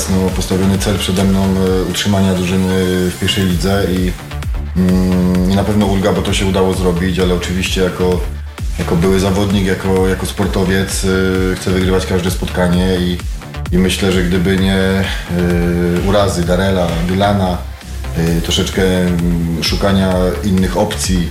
jasno postawiony cel przede mną utrzymania drużyny w pierwszej lidze i na pewno ulga, bo to się udało zrobić, ale oczywiście jako były zawodnik, jako sportowiec chcę wygrywać każde spotkanie i myślę, że gdyby nie urazy Darela, Dylana, troszeczkę szukania innych opcji,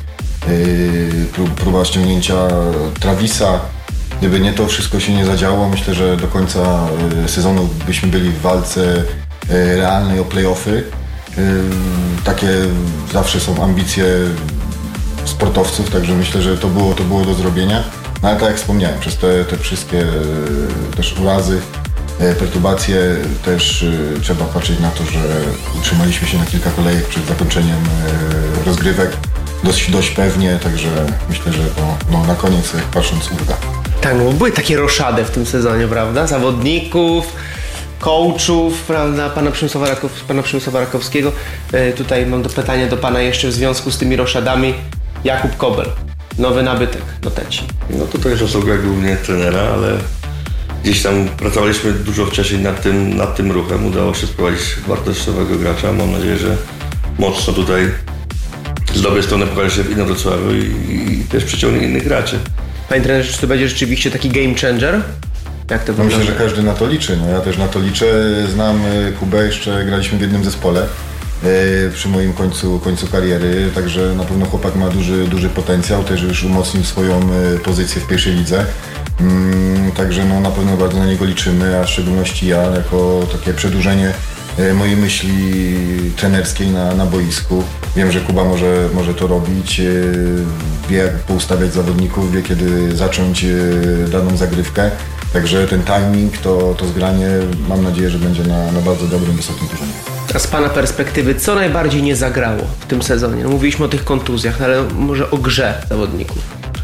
próba ściągnięcia Travisa, gdyby nie to wszystko się nie zadziało, myślę, że do końca sezonu byśmy byli w walce realnej o play-offy. Takie zawsze są ambicje sportowców, także myślę, że to było do zrobienia. No ale tak jak wspomniałem, przez te wszystkie też urazy, perturbacje też trzeba patrzeć na to, że utrzymaliśmy się na kilka kolejek przed zakończeniem rozgrywek dość pewnie, także myślę, że to na koniec patrząc ulga. Tak, no były takie roszady w tym sezonie, prawda? Zawodników, coachów, prawda? Pana Przemysława Rakowskiego. Tutaj mam pytanie do pana jeszcze w związku z tymi roszadami. Jakub Kobel, nowy nabytek do Teci. No tutaj zasługa głównie trenera, ale gdzieś tam pracowaliśmy dużo wcześniej nad tym ruchem. Udało się sprowadzić wartościowego gracza. Mam nadzieję, że mocno tutaj z dobrej strony pokaże się w Inowrocławiu i też przyciągnie innych graczy. Panie trenerze, czy to będzie rzeczywiście taki game changer? Jak to myślę, że każdy na to liczy. No ja też na to liczę. Znam Kubę, jeszcze graliśmy w jednym zespole przy moim końcu kariery, także na pewno chłopak ma duży potencjał, też już umocnił swoją pozycję w pierwszej lidze. Także no, na pewno bardzo na niego liczymy, a w szczególności ja jako takie przedłużenie mojej myśli trenerskiej na boisku. Wiem, że Kuba może to robić, wie jak poustawiać zawodników, wie kiedy zacząć daną zagrywkę. Także ten timing, to zgranie mam nadzieję, że będzie na bardzo dobrym, wysokim poziomie. A z pana perspektywy, co najbardziej nie zagrało w tym sezonie? No, mówiliśmy o tych kontuzjach, ale może o grze zawodników.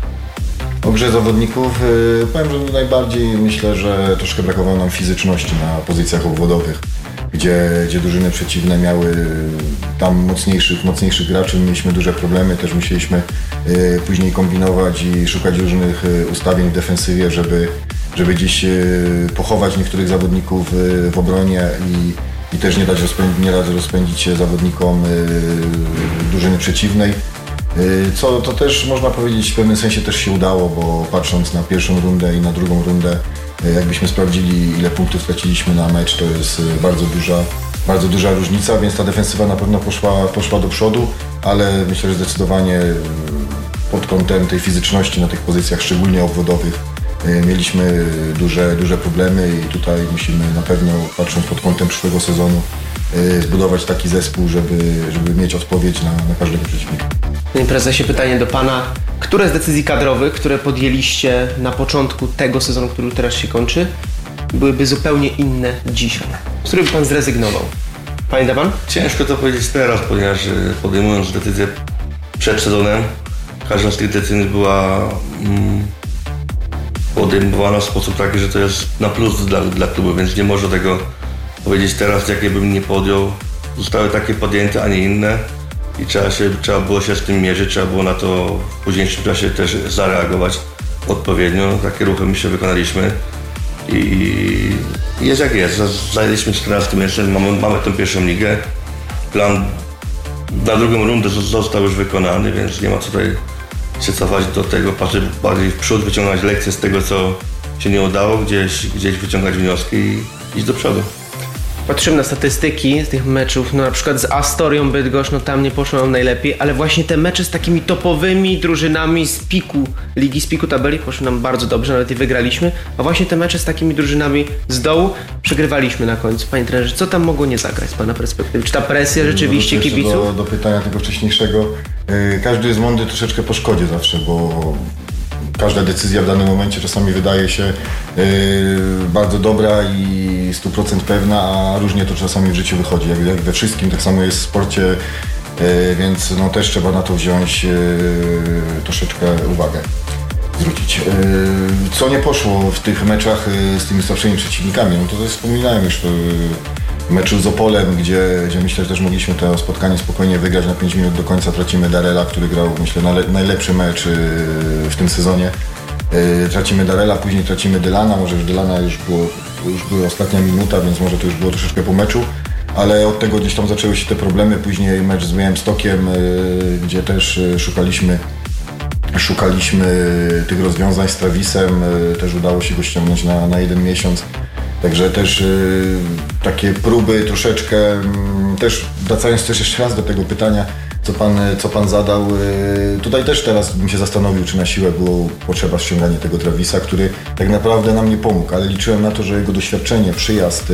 O grze zawodników powiem, że najbardziej myślę, że troszkę brakowało nam fizyczności na pozycjach obwodowych, gdzie drużyny przeciwne miały tam mocniejszych graczy, mieliśmy duże problemy, też musieliśmy później kombinować i szukać różnych ustawień w defensywie, żeby gdzieś pochować niektórych zawodników w obronie i też nie dać rozpędzić się zawodnikom drużyny przeciwnej. Co to też można powiedzieć w pewnym sensie też się udało, bo patrząc na pierwszą rundę i na drugą rundę, jakbyśmy sprawdzili ile punktów straciliśmy na mecz, to jest bardzo duża różnica, więc ta defensywa na pewno poszła do przodu, ale myślę, że zdecydowanie pod kątem tej fizyczności na tych pozycjach, szczególnie obwodowych, mieliśmy duże problemy i tutaj musimy na pewno, patrząc pod kątem przyszłego sezonu, zbudować taki zespół, żeby mieć odpowiedź na każdego przeciwnika. Panie prezesie, pytanie do pana. Które z decyzji kadrowych, które podjęliście na początku tego sezonu, który teraz się kończy, byłyby zupełnie inne dzisiaj? Z których by pan zrezygnował? Pamięta pan? Ciężko to powiedzieć teraz, ponieważ podejmując decyzję przed sezonem, każda z tych decyzji była podejmowana w sposób taki, że to jest na plus dla klubu, więc nie można tego powiedzieć teraz, jakie bym nie podjął. Zostały takie podjęte, a nie inne i trzeba było się z tym mierzyć, trzeba było na to w późniejszym czasie też zareagować odpowiednio. Takie ruchy my się wykonaliśmy i jest jak jest. Zajęliśmy 14 miejscem, mamy tę pierwszą ligę. Plan na drugą rundę został już wykonany, więc nie ma co tutaj się cofać do tego, patrzeć bardziej w przód, wyciągać lekcje z tego, co się nie udało, gdzieś wyciągać wnioski i iść do przodu. Patrzymy na statystyki z tych meczów, no na przykład z Astorią Bydgoszcz, no tam nie poszło nam najlepiej, ale właśnie te mecze z takimi topowymi drużynami z piku ligi, z piku tabeli poszły nam bardzo dobrze, nawet i wygraliśmy, a właśnie te mecze z takimi drużynami z dołu przegrywaliśmy na końcu. Panie trenerze, co tam mogło nie zagrać z pana perspektywy? Czy ta presja rzeczywiście kibiców? Do pytania tego wcześniejszego, każdy jest mądry troszeczkę po szkodzie zawsze, bo każda decyzja w danym momencie czasami wydaje się bardzo dobra i 100% pewna, a różnie to czasami w życiu wychodzi. Jak we wszystkim, tak samo jest w sporcie, więc no, też trzeba na to wziąć troszeczkę uwagę, zwrócić. Co nie poszło w tych meczach z tymi słabszymi przeciwnikami, no to wspominałem już w meczu z Opolem, gdzie myślę, że też mogliśmy to spotkanie spokojnie wygrać. Na 5 minut do końca tracimy Darela, który grał, myślę, najlepszy mecz w tym sezonie. Tracimy Darela, później tracimy Dylana, może już Dylana było to już była ostatnia minuta, więc może to już było troszeczkę po meczu, ale od tego gdzieś tam zaczęły się te problemy. Później mecz z Białymstokiem, gdzie też szukaliśmy tych rozwiązań z Travisem, też udało się go ściągnąć na 1 miesiąc. Także też takie próby troszeczkę, też wracając też jeszcze raz do tego pytania, co pan zadał, tutaj też teraz bym się zastanowił, czy na siłę było potrzeba ściągania tego Travisa, który tak naprawdę nam nie pomógł, ale liczyłem na to, że jego doświadczenie, przyjazd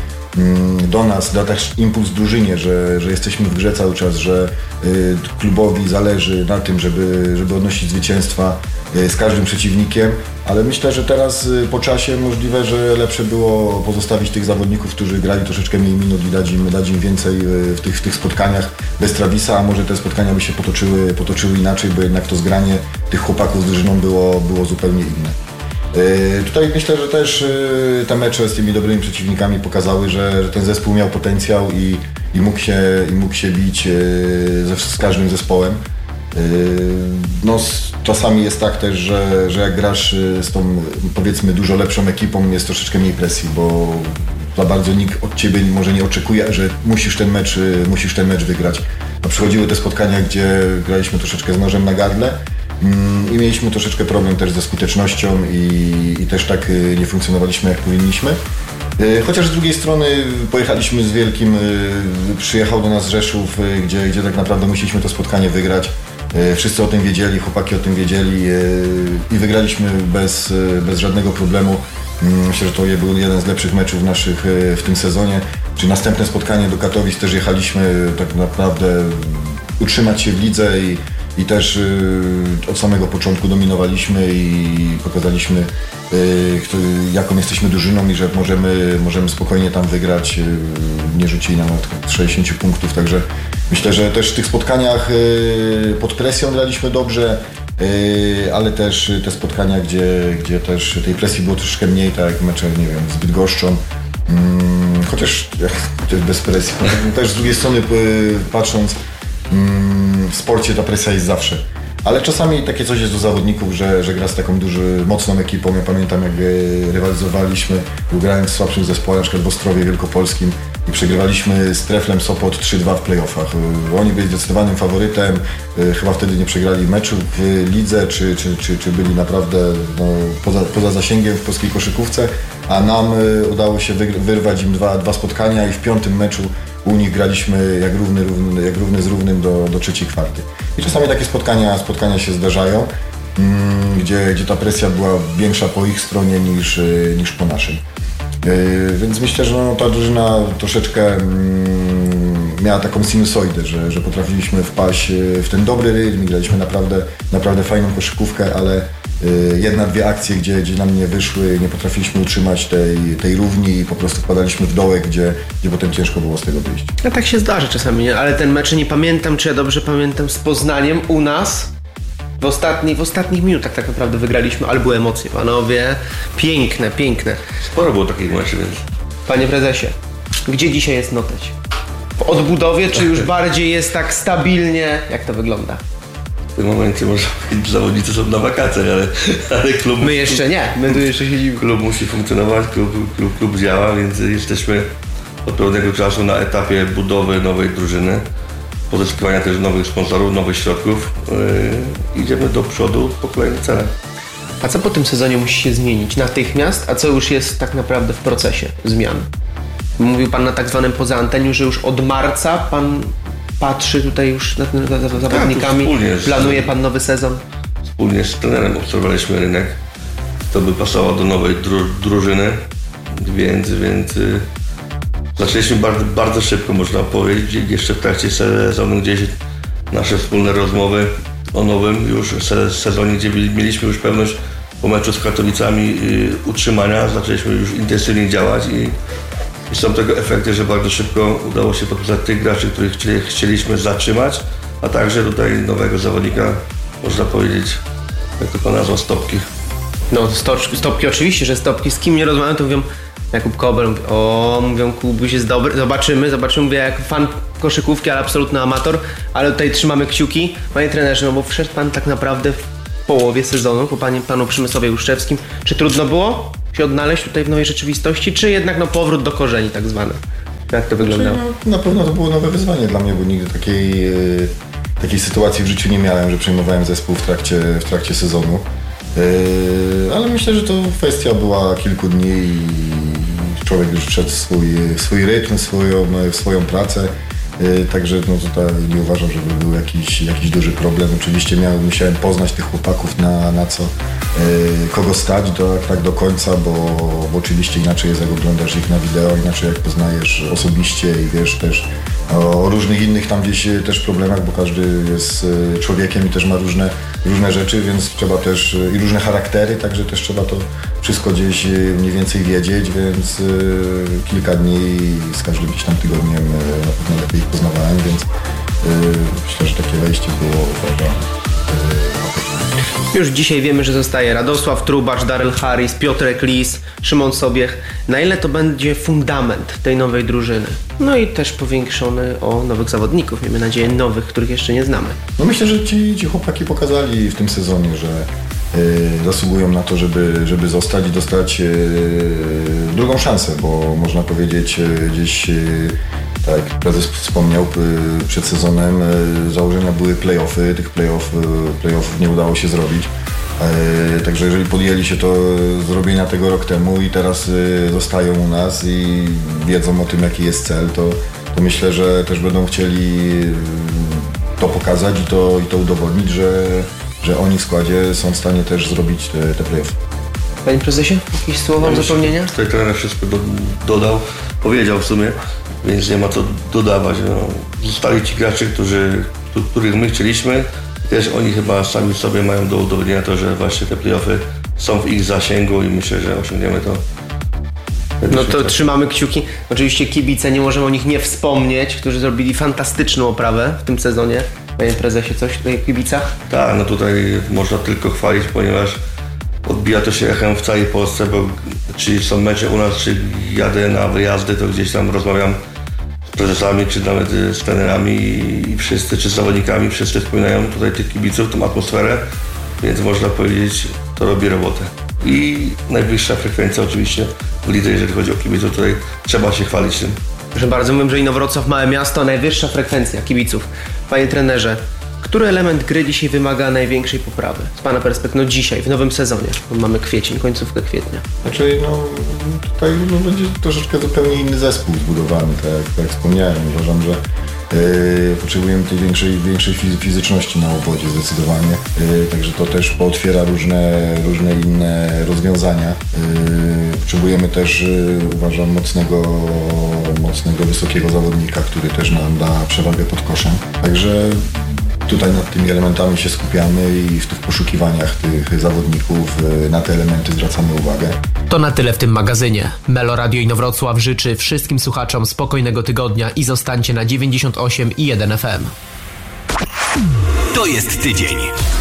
do nas da też impuls drużynie, że jesteśmy w grze cały czas, że klubowi zależy na tym, żeby odnosić zwycięstwa z każdym przeciwnikiem, ale myślę, że teraz po czasie możliwe, że lepsze było pozostawić tych zawodników, którzy grali troszeczkę mniej minut i dać im więcej w tych spotkaniach bez Travisa, a może te spotkania by się potoczyły inaczej, bo jednak to zgranie tych chłopaków z drużyną było zupełnie inne. Tutaj myślę, że też te mecze z tymi dobrymi przeciwnikami pokazały, że ten zespół miał potencjał i mógł się bić z każdym zespołem. No, czasami jest tak też, że jak grasz z tą, powiedzmy, dużo lepszą ekipą, jest troszeczkę mniej presji, bo za bardzo nikt od ciebie może nie oczekuje, że musisz ten mecz wygrać. A przychodziły te spotkania, gdzie graliśmy troszeczkę z nożem na gardle i mieliśmy troszeczkę problem też ze skutecznością i też tak nie funkcjonowaliśmy, jak powinniśmy. Chociaż z drugiej strony pojechaliśmy z Wielkim, przyjechał do nas Rzeszów, gdzie tak naprawdę musieliśmy to spotkanie wygrać. Wszyscy o tym wiedzieli, chłopaki o tym wiedzieli i wygraliśmy bez żadnego problemu. Myślę, że to był jeden z lepszych meczów naszych w tym sezonie. Czyli następne spotkanie do Katowic też jechaliśmy tak naprawdę utrzymać się w lidze i też od samego początku dominowaliśmy i pokazaliśmy, jaką jesteśmy drużyną i że możemy spokojnie tam wygrać. Nie rzucili nam nawet 60 punktów, także myślę, że też w tych spotkaniach pod presją graliśmy dobrze, ale też te spotkania, gdzie też tej presji było troszkę mniej, tak jak mecze, nie wiem, z Bydgoszczą, chociaż bez presji. Też z drugiej strony patrząc, w sporcie ta presja jest zawsze. Ale czasami takie coś jest do zawodników, że gra z taką mocną ekipą. Ja pamiętam, jak rywalizowaliśmy, grałem w słabszym zespole, na przykład w Ostrowie Wielkopolskim i przegrywaliśmy z Treflem Sopot 3-2 w playoffach. Oni byli zdecydowanym faworytem, chyba wtedy nie przegrali meczu w lidze, czy byli naprawdę poza zasięgiem w polskiej koszykówce, a nam udało się wyrwać im dwa spotkania i w 5. meczu u nich graliśmy jak równy z równym do 3. kwarty. I czasami takie spotkania się zdarzają, gdzie ta presja była większa po ich stronie niż po naszej. Więc myślę, że ta drużyna troszeczkę miała taką sinusoidę, że potrafiliśmy wpaść w ten dobry rytm, graliśmy naprawdę fajną koszykówkę, ale 1-2 akcje, gdzie nam nie wyszły, nie potrafiliśmy utrzymać tej równi i po prostu wpadaliśmy w dołek, gdzie potem ciężko było z tego wyjść. No tak się zdarza czasami, nie? Ale ten mecz nie pamiętam, czy ja dobrze pamiętam, z Poznaniem u nas w ostatnich minutach tak naprawdę wygraliśmy, ale były emocje, panowie, piękne. Sporo było takich meczy, więc... Panie prezesie, gdzie dzisiaj jest Noteć? W odbudowie, czy już bardziej jest tak stabilnie? Jak to wygląda? W tym momencie może powiedzieć, zawodnicy są na wakacjach, ale klub... My jeszcze nie, my tu jeszcze siedzimy. Klub musi funkcjonować, klub działa, więc jesteśmy od pewnego czasu na etapie budowy nowej drużyny, pozyskiwania też nowych sponsorów, nowych środków. Idziemy do przodu po kolejnych celach. A co po tym sezonie musi się zmienić natychmiast, a co już jest tak naprawdę w procesie zmian? Mówił Pan na tak zwanym poza anteniu, że już od marca Pan patrzy tutaj już nad zawodnikami, planuje Pan nowy sezon? Wspólnie z trenerem obserwowaliśmy rynek, to by pasowało do nowej drużyny, więc zaczęliśmy bardzo szybko, można powiedzieć, jeszcze w trakcie sezonu gdzieś nasze wspólne rozmowy o nowym już sezonie, gdzie mieliśmy już pewność po meczu z Katowicami utrzymania, zaczęliśmy już intensywnie działać i są tego efekty, że bardzo szybko udało się podpisać tych graczy, których chcieliśmy zatrzymać, a także tutaj nowego zawodnika, można powiedzieć, jak to Pan nazwał, Stopki. No Stopki oczywiście, że Stopki, z kim nie rozmawiam, to mówią Jakub Kobel, mówią Kubuś jest dobry, zobaczymy, mówię jak fan koszykówki, ale absolutny amator, ale tutaj trzymamy kciuki. Panie trenerze, no bo wszedł Pan tak naprawdę w połowie sezonu, po Panu Przemysłowie Łuszczewskim. Czy trudno było się odnaleźć tutaj w nowej rzeczywistości, czy jednak powrót do korzeni tak zwany? Jak to wyglądało? Na pewno to było nowe wyzwanie dla mnie, bo nigdy takiej sytuacji w życiu nie miałem, że przejmowałem zespół w trakcie sezonu. Ale myślę, że to kwestia była kilku dni i człowiek już wszedł w swój rytm, w swoją pracę. Także tutaj nie uważam, żeby był jakiś duży problem. Oczywiście musiałem poznać tych chłopaków na co, kogo stać tak do końca, bo oczywiście inaczej jest, jak oglądasz ich na wideo, inaczej jak poznajesz osobiście i wiesz też o różnych innych tam gdzieś też problemach, bo każdy jest człowiekiem i też ma różne rzeczy, więc trzeba też i różne charaktery, także też trzeba to wszystko gdzieś mniej więcej wiedzieć, więc kilka dni z każdym gdzieś tam tygodniem na pewno lepiej ich poznawałem, więc myślę, że takie wejście było uważane. Już dzisiaj wiemy, że zostaje Radosław Trubacz, Darrell Harris, Piotrek Lis, Szymon Sobiech. Na ile to będzie fundament tej nowej drużyny? No i też powiększony o nowych zawodników. Miejmy nadzieję nowych, których jeszcze nie znamy. No myślę, że ci chłopaki pokazali w tym sezonie, że zasługują na to, żeby zostać i dostać drugą szansę, bo można powiedzieć gdzieś, tak jak prezes wspomniał, przed sezonem założenia były play-offy, tych play-offów nie udało się zrobić. Także jeżeli podjęli się to zrobienia tego rok temu i teraz zostają u nas i wiedzą o tym, jaki jest cel, to myślę, że też będą chcieli to pokazać i to udowodnić, że oni w składzie są w stanie też zrobić te play-offy. Panie prezesie, jakieś słowa dopełnienia? Tutaj trener wszystko dodał, powiedział w sumie, więc nie ma co dodawać. No. Zostali ci gracze, których my chcieliśmy. Też oni chyba sami sobie mają do udowodnienia to, że właśnie te play-offy są w ich zasięgu i myślę, że osiągniemy to. No to trzymamy kciuki. Oczywiście kibice, nie możemy o nich nie wspomnieć, którzy zrobili fantastyczną oprawę w tym sezonie. Panie prezesie, coś tutaj o kibicach? Tak, no tutaj można tylko chwalić, ponieważ odbija to się echem w całej Polsce, bo czy są mecze u nas, czy jadę na wyjazdy, to gdzieś tam rozmawiam z prezesami, czy nawet z trenerami i wszyscy, czy z zawodnikami, wszyscy wspominają tutaj tych kibiców, tą atmosferę, więc można powiedzieć, to robi robotę. I najwyższa frekwencja oczywiście w lidze, jeżeli chodzi o kibiców, tutaj trzeba się chwalić tym. Proszę bardzo, mówię, że Inowrocław, małe miasto, najwyższa frekwencja kibiców. Panie trenerze, który element gry dzisiaj wymaga największej poprawy? Z Pana perspektywy, dzisiaj, w nowym sezonie, bo mamy kwiecień, końcówkę kwietnia. Znaczy, tutaj będzie troszeczkę zupełnie inny zespół zbudowany, tak jak wspomniałem. Uważam, że potrzebujemy tej większej fizyczności na obwodzie zdecydowanie. Także to też pootwiera różne inne rozwiązania. Potrzebujemy też, uważam, mocnego, wysokiego zawodnika, który też nam da przewagę pod koszem. Także tutaj nad tymi elementami się skupiamy i w tych poszukiwaniach tych zawodników na te elementy zwracamy uwagę. To na tyle w tym magazynie. Melo Radio Inowrocław życzy wszystkim słuchaczom spokojnego tygodnia i zostańcie na 98,1 FM. To jest tydzień.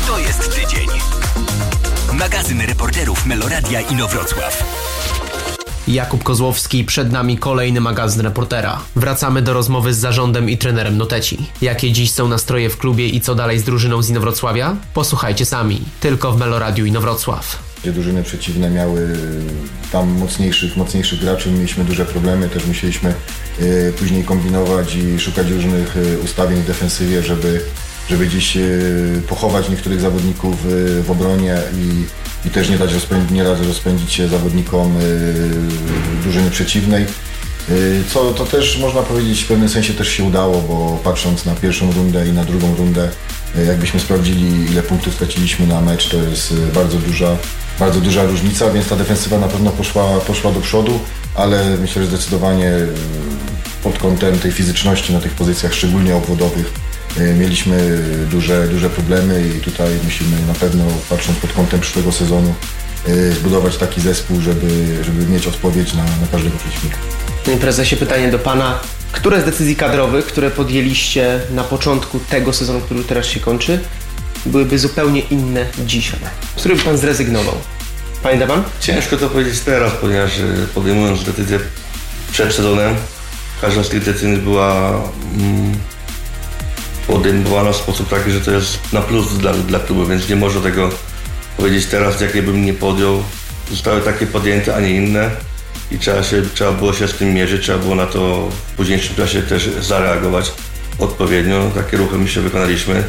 Magazyn reporterów Melo Radia Inowrocław. Jakub Kozłowski, przed nami kolejny magazyn reportera. Wracamy do rozmowy z zarządem i trenerem Noteci. Jakie dziś są nastroje w klubie i co dalej z drużyną z Inowrocławia? Posłuchajcie sami, tylko w Melo Radiu Inowrocław. Gdzie drużyny przeciwne miały tam mocniejszych graczy, mieliśmy duże problemy, też musieliśmy później kombinować i szukać różnych ustawień w defensywie, żeby gdzieś pochować niektórych zawodników w obronie i też nie dać rozpędzić się zawodnikom drużyny przeciwnej. Co to też można powiedzieć w pewnym sensie też się udało, bo patrząc na pierwszą rundę i na drugą rundę, jakbyśmy sprawdzili, ile punktów straciliśmy na mecz, to jest bardzo duża różnica, więc ta defensywa na pewno poszła do przodu, ale myślę, że zdecydowanie pod kątem tej fizyczności na tych pozycjach, szczególnie obwodowych, mieliśmy duże problemy i tutaj musimy na pewno, patrząc pod kątem przyszłego sezonu, zbudować taki zespół, żeby mieć odpowiedź na każdego przeciwnika. Panie prezesie, pytanie do Pana. Które z decyzji kadrowych, które podjęliście na początku tego sezonu, który teraz się kończy, byłyby zupełnie inne dzisiaj? Z których Pan zrezygnował? Pamięta Pan? Ciężko to powiedzieć teraz, ponieważ podejmując decyzję przed sezonem, każda z tych decyzji była podejmowana w sposób taki, że to jest na plus dla klubu, więc nie można tego powiedzieć teraz, jakie bym nie podjął zostały takie podjęte, a nie inne i trzeba było się z tym mierzyć, trzeba było na to w późniejszym czasie też zareagować odpowiednio. Takie ruchy my się wykonaliśmy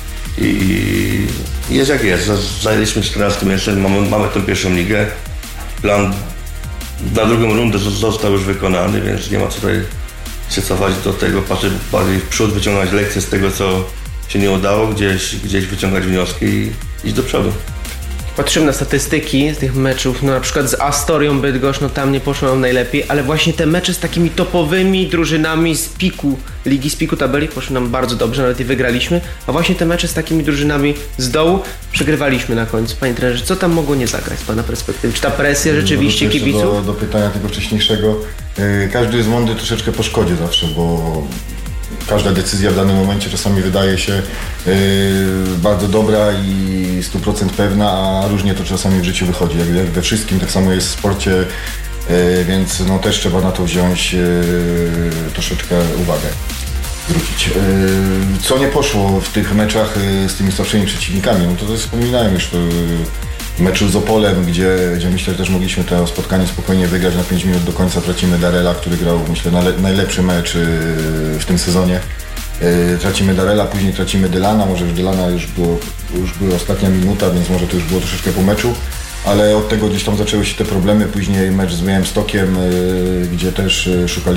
i jest jak jest. Zajęliśmy 14 miejsce, mamy tę pierwszą ligę. Plan na drugą rundę został już wykonany, więc nie ma co tutaj się cofać do tego, patrzeć bardziej w przód, wyciągać lekcje z tego, co się nie udało, gdzieś wyciągać wnioski i iść do przodu. Patrzymy na statystyki z tych meczów, no na przykład z Astorią Bydgoszcz, no tam nie poszło nam najlepiej, ale właśnie te mecze z takimi topowymi drużynami z piku, ligi z piku tabeli poszły nam bardzo dobrze, nawet i wygraliśmy, a właśnie te mecze z takimi drużynami z dołu przegrywaliśmy na końcu. Panie trenerze, co tam mogło nie zagrać z Pana perspektywy? Czy ta presja rzeczywiście kibiców? Do pytania tego wcześniejszego, każdy jest mądry troszeczkę po szkodzie zawsze, bo każda decyzja w danym momencie czasami wydaje się bardzo dobra i 100% pewna, a różnie to czasami w życiu wychodzi. Jak we wszystkim, tak samo jest w sporcie, więc no też trzeba na to wziąć troszeczkę uwagę, zwrócić. Co nie poszło w tych meczach z tymi słabszymi przeciwnikami, no to wspominałem już w meczu z Opolem, gdzie myślę, że też mogliśmy to spotkanie spokojnie wygrać. Na 5 minut do końca tracimy Darela, który grał, myślę, najlepszy mecz w tym sezonie. Tracimy Darela, później tracimy Dylana, może już Dylana już była ostatnia minuta, więc może to już było troszeczkę po meczu, ale od tego gdzieś tam zaczęły się te problemy. Później mecz z Białymstokiem, gdzie też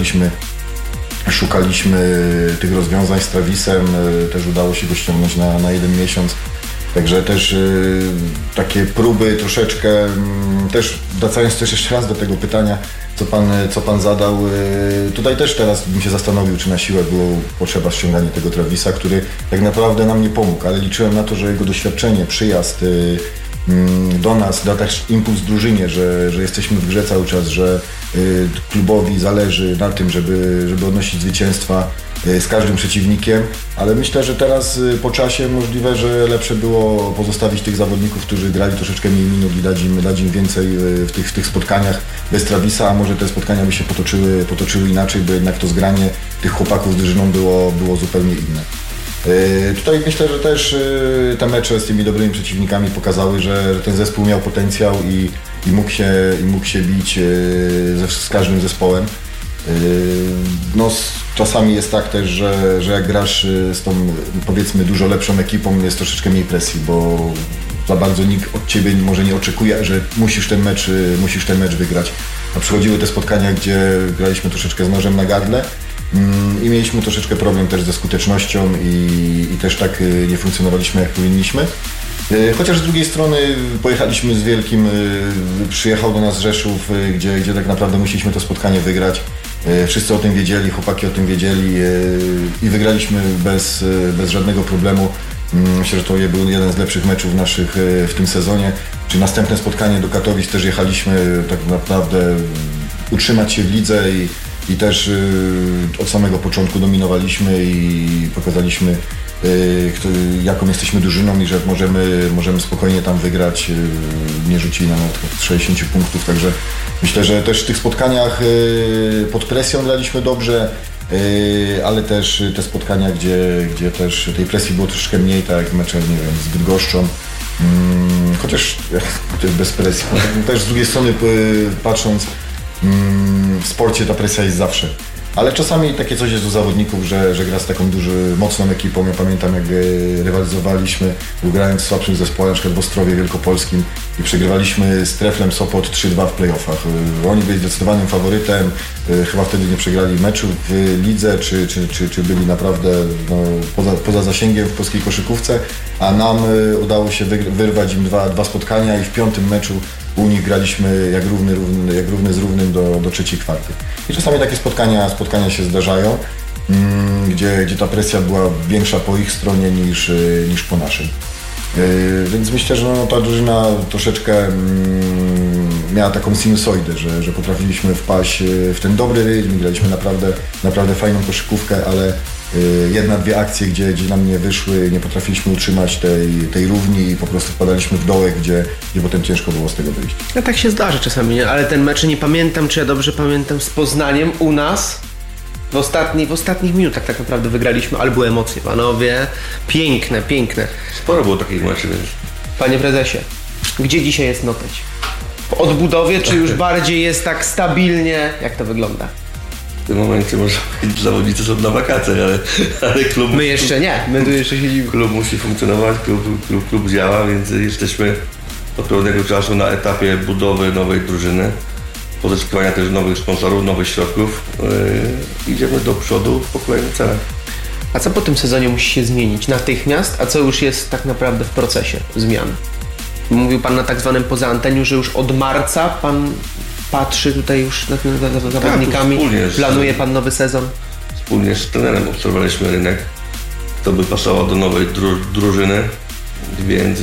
szukaliśmy tych rozwiązań z Travisem, też udało się go ściągnąć na 1 miesiąc. Także też takie próby troszeczkę, też wracając też jeszcze raz do tego pytania, co pan zadał, tutaj też teraz bym się zastanowił, czy na siłę było potrzeba ściągania tego Travisa, który tak naprawdę nam nie pomógł, ale liczyłem na to, że jego doświadczenie, przyjazd do nas da też impuls drużynie, że jesteśmy w grze cały czas, że klubowi zależy na tym, żeby odnosić zwycięstwa z każdym przeciwnikiem, ale myślę, że teraz po czasie możliwe, że lepsze było pozostawić tych zawodników, którzy grali troszeczkę mniej minut i dać im więcej w tych spotkaniach bez Travisa, a może te spotkania by się potoczyły inaczej, bo jednak to zgranie tych chłopaków z drużyną było zupełnie inne. Tutaj myślę, że też te mecze z tymi dobrymi przeciwnikami pokazały, że ten zespół miał potencjał i mógł się bić z każdym zespołem. No, czasami jest tak też, że jak grasz z tą, powiedzmy, dużo lepszą ekipą, jest troszeczkę mniej presji, bo za bardzo nikt od Ciebie może nie oczekuje, że musisz ten mecz wygrać. A przychodziły te spotkania, gdzie graliśmy troszeczkę z nożem na gardle i mieliśmy troszeczkę problem też ze skutecznością i też tak nie funkcjonowaliśmy, jak powinniśmy. Chociaż z drugiej strony pojechaliśmy z Wielkim, przyjechał do nas Rzeszów, gdzie tak naprawdę musieliśmy to spotkanie wygrać. Wszyscy o tym wiedzieli, chłopaki o tym wiedzieli i wygraliśmy bez żadnego problemu. Myślę, że to był jeden z lepszych meczów naszych w tym sezonie. Czy następne spotkanie do Katowic też jechaliśmy tak naprawdę utrzymać się w lidze i też od samego początku dominowaliśmy i pokazaliśmy, jaką jesteśmy drużyną i że możemy spokojnie tam wygrać. Nie rzucili nam nawet 60 punktów, także myślę, że też w tych spotkaniach pod presją graliśmy dobrze, ale też te spotkania, gdzie też tej presji było troszkę mniej, tak jak mecze, nie wiem, z Bydgoszczą, chociaż bez presji. Też z drugiej strony patrząc, w sporcie ta presja jest zawsze. Ale czasami takie coś jest u zawodników, że gra z taką mocną ekipą. Ja pamiętam, jak rywalizowaliśmy, grając w słabszym zespole, na przykład w Ostrowie Wielkopolskim i przegrywaliśmy z Treflem Sopot 3-2 w playoffach. Oni byli zdecydowanym faworytem, chyba wtedy nie przegrali meczu w lidze, czy byli naprawdę poza zasięgiem w polskiej koszykówce, a nam udało się wyrwać im dwa spotkania i w 5. meczu u nich graliśmy jak równy z równym do 3. kwarty. I czasami takie spotkania się zdarzają, gdzie ta presja była większa po ich stronie niż po naszej. Więc myślę, że ta drużyna troszeczkę miała taką sinusoidę, że potrafiliśmy wpaść w ten dobry rytm, graliśmy naprawdę fajną koszykówkę, ale 1-2 akcje, gdzie nam nie wyszły, nie potrafiliśmy utrzymać tej równi i po prostu wpadaliśmy w dołek, gdzie potem ciężko było z tego wyjść. No tak się zdarza czasami, nie? Ale ten mecz nie pamiętam, czy ja dobrze pamiętam, z Poznaniem u nas w ostatnich minutach tak naprawdę wygraliśmy, ale były emocje, panowie, piękne. Sporo było takich meczów, więc... Panie prezesie, gdzie dzisiaj jest Noteć? odbudowie, czy już bardziej jest tak stabilnie? Jak to wygląda? W tym momencie może powiedzieć, zawodnicy są na wakacjach, ale klub... My jeszcze nie, my tu jeszcze siedzimy. Klub musi funkcjonować, klub działa, więc jesteśmy od pewnego czasu na etapie budowy nowej drużyny, pozyskiwania też nowych sponsorów, nowych środków. Idziemy do przodu po kolejnych celach. A co po tym sezonie musi się zmienić natychmiast, a co już jest tak naprawdę w procesie zmian? Mówił Pan na tak zwanym poza anteniu, że już od marca Pan patrzy tutaj już nad zawodnikami, planuje Pan nowy sezon? Wspólnie z trenerem obserwowaliśmy rynek, to by pasowało do nowej drużyny, więc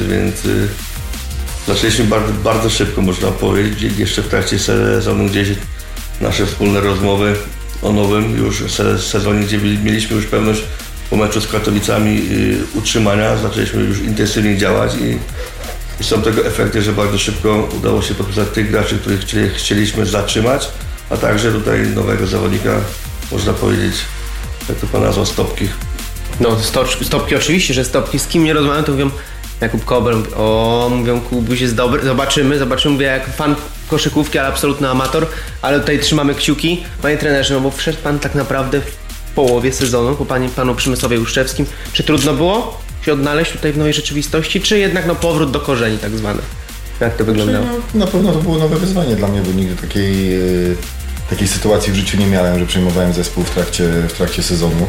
zaczęliśmy bardzo szybko, można powiedzieć, jeszcze w trakcie sezonu gdzieś nasze wspólne rozmowy o nowym już sezonie, gdzie mieliśmy już pewność po meczu z Katowicami utrzymania, zaczęliśmy już intensywnie działać i są tego efekty, że bardzo szybko udało się podpisać tych graczy, których chcieliśmy zatrzymać, a także tutaj nowego zawodnika, można powiedzieć, jak to Pan nazwał, Stopki. No Stopki oczywiście, że Stopki, z kim nie rozmawiam, to mówią Jakub Kobel, mówią Kubuś jest dobry, zobaczymy, mówię jak fan koszykówki, ale absolutny amator, ale tutaj trzymamy kciuki. Panie trenerze, no bo wszedł Pan tak naprawdę w połowie sezonu, po Panu Przemysłowie Łuszczewskim. Czy trudno było się odnaleźć tutaj w nowej rzeczywistości, czy jednak powrót do korzeni tak zwany? Jak to wyglądało? Na pewno to było nowe wyzwanie dla mnie, bo nigdy takiej sytuacji w życiu nie miałem, że przejmowałem zespół w trakcie sezonu.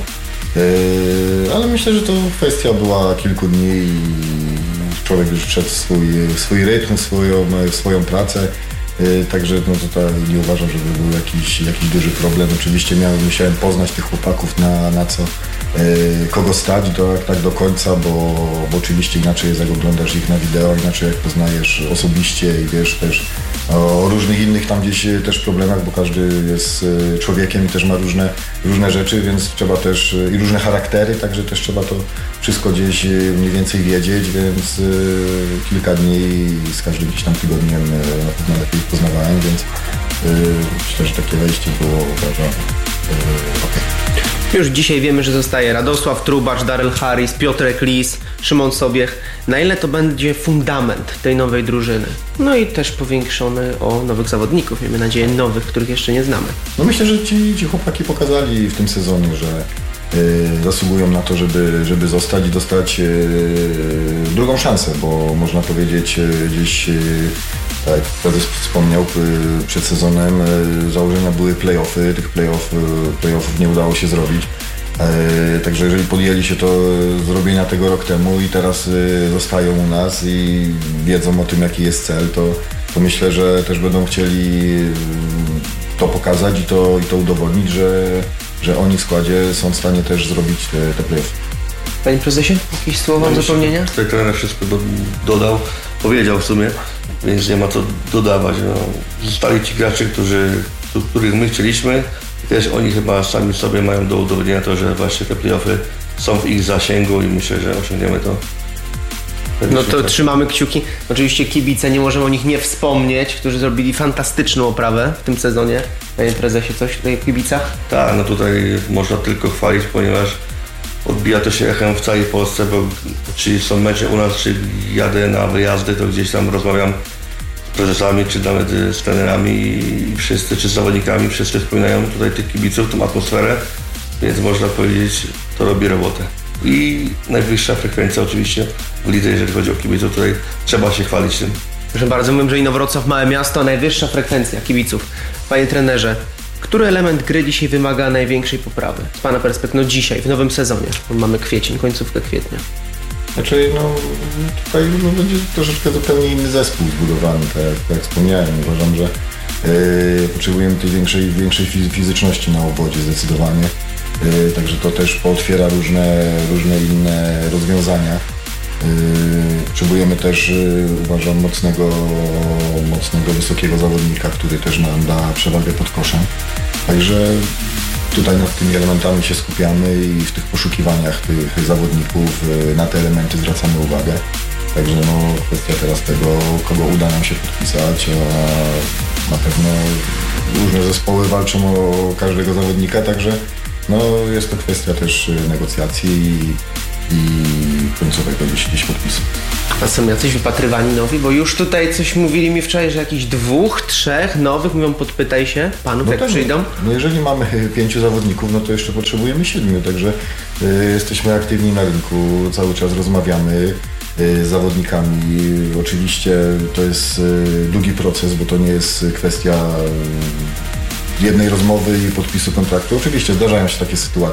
Ale myślę, że to kwestia była kilku dni i człowiek już wszedł w swój rytm, w swoją pracę. Także tutaj nie uważam, żeby był jakiś duży problem. Oczywiście musiałem poznać tych chłopaków na co, kogo stać tak do końca, bo oczywiście inaczej jest jak oglądasz ich na wideo, inaczej jak poznajesz osobiście i wiesz też o różnych innych tam gdzieś też problemach, bo każdy jest człowiekiem i też ma różne rzeczy, więc trzeba też i różne charaktery, także też trzeba to wszystko gdzieś mniej więcej wiedzieć, więc kilka dni z każdym gdzieś tam tygodniem na pewno lepiej poznawałem, więc myślę, że takie wejście było, uważam, okej. Już dzisiaj wiemy, że zostaje Radosław Trubacz, Daryl Harris, Piotrek Lis, Szymon Sobiech. Na ile to będzie fundament tej nowej drużyny? No i też powiększony o nowych zawodników, miejmy nadzieję nowych, których jeszcze nie znamy. No myślę, że ci chłopaki pokazali w tym sezonie, że zasługują na to, żeby zostać i dostać drugą szansę, bo można powiedzieć gdzieś, tak jak prezes wspomniał, przed sezonem założenia były play-offy, tych play-offów nie udało się zrobić. Także jeżeli podjęli się to zrobienia tego rok temu i teraz zostają u nas i wiedzą o tym, jaki jest cel, to myślę, że też będą chcieli to pokazać i to udowodnić, że oni w składzie są w stanie też zrobić te play-offy. Panie prezesie, jakieś słowa zapomnienia? Tutaj trener wszystko dodał, powiedział w sumie, więc nie ma co dodawać. No, zostali ci gracze, których my chcieliśmy. Też oni chyba sami sobie mają do udowodnienia to, że właśnie te play-offy są w ich zasięgu i myślę, że osiągniemy to. No to trzymamy kciuki. Oczywiście kibice, nie możemy o nich nie wspomnieć, którzy zrobili fantastyczną oprawę w tym sezonie. Panie prezesie, coś tutaj w kibicach? Tak, no tutaj można tylko chwalić, ponieważ odbija to się echem w całej Polsce, bo czy są mecze u nas, czy jadę na wyjazdy, to gdzieś tam rozmawiam z prezesami, czy nawet z trenerami i wszyscy, czy z zawodnikami, wszyscy wspominają tutaj tych kibiców, tą atmosferę, więc można powiedzieć, to robi robotę. I najwyższa frekwencja oczywiście w lidze, jeżeli chodzi o kibiców, tutaj trzeba się chwalić tym. Proszę bardzo, mówię, że Inowrocław, małe miasto, najwyższa frekwencja kibiców. Panie trenerze, który element gry dzisiaj wymaga największej poprawy? Z Pana perspektywy, no dzisiaj, w nowym sezonie, bo mamy kwiecień, końcówkę kwietnia. Znaczy, tutaj będzie troszeczkę zupełnie inny zespół zbudowany, tak jak wspomniałem. Uważam, że potrzebujemy tej większej fizyczności na obwodzie zdecydowanie. Także to też pootwiera różne inne rozwiązania. Potrzebujemy też, uważam, mocnego, wysokiego zawodnika, który też nam da przewagę pod koszem. Także tutaj nad tymi elementami się skupiamy i w tych poszukiwaniach tych zawodników na te elementy zwracamy uwagę. Także kwestia teraz tego, kogo uda nam się podpisać, a na pewno różne zespoły walczą o każdego zawodnika, także jest to kwestia też negocjacji i końcowego gdzieś podpisu. A są jacyś wypatrywani nowi? Bo już tutaj coś mówili mi wczoraj, że jakichś 2, 3 nowych, mówią podpytaj się panów, jak przyjdą. No jeżeli mamy 5 zawodników, no to jeszcze potrzebujemy 7, także jesteśmy aktywni na rynku, cały czas rozmawiamy z zawodnikami. Oczywiście to jest długi proces, bo to nie jest kwestia jednej rozmowy i podpisu kontraktu. Oczywiście zdarzają się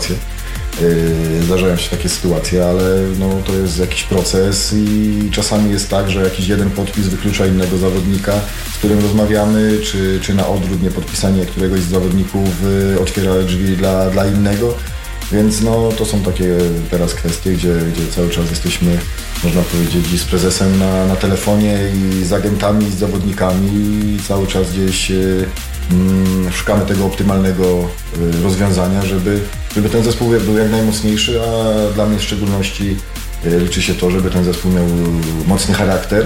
takie sytuacje, ale no, to jest jakiś proces i czasami jest tak, że jakiś jeden podpis wyklucza innego zawodnika, z którym rozmawiamy, czy na odwrót niepodpisanie któregoś z zawodników otwiera drzwi dla innego. Więc no, to są takie teraz kwestie, gdzie cały czas jesteśmy, można powiedzieć, z prezesem na telefonie i z agentami, z zawodnikami i cały czas gdzieś szukamy tego optymalnego rozwiązania, żeby ten zespół był jak najmocniejszy, a dla mnie w szczególności liczy się to, żeby ten zespół miał mocny charakter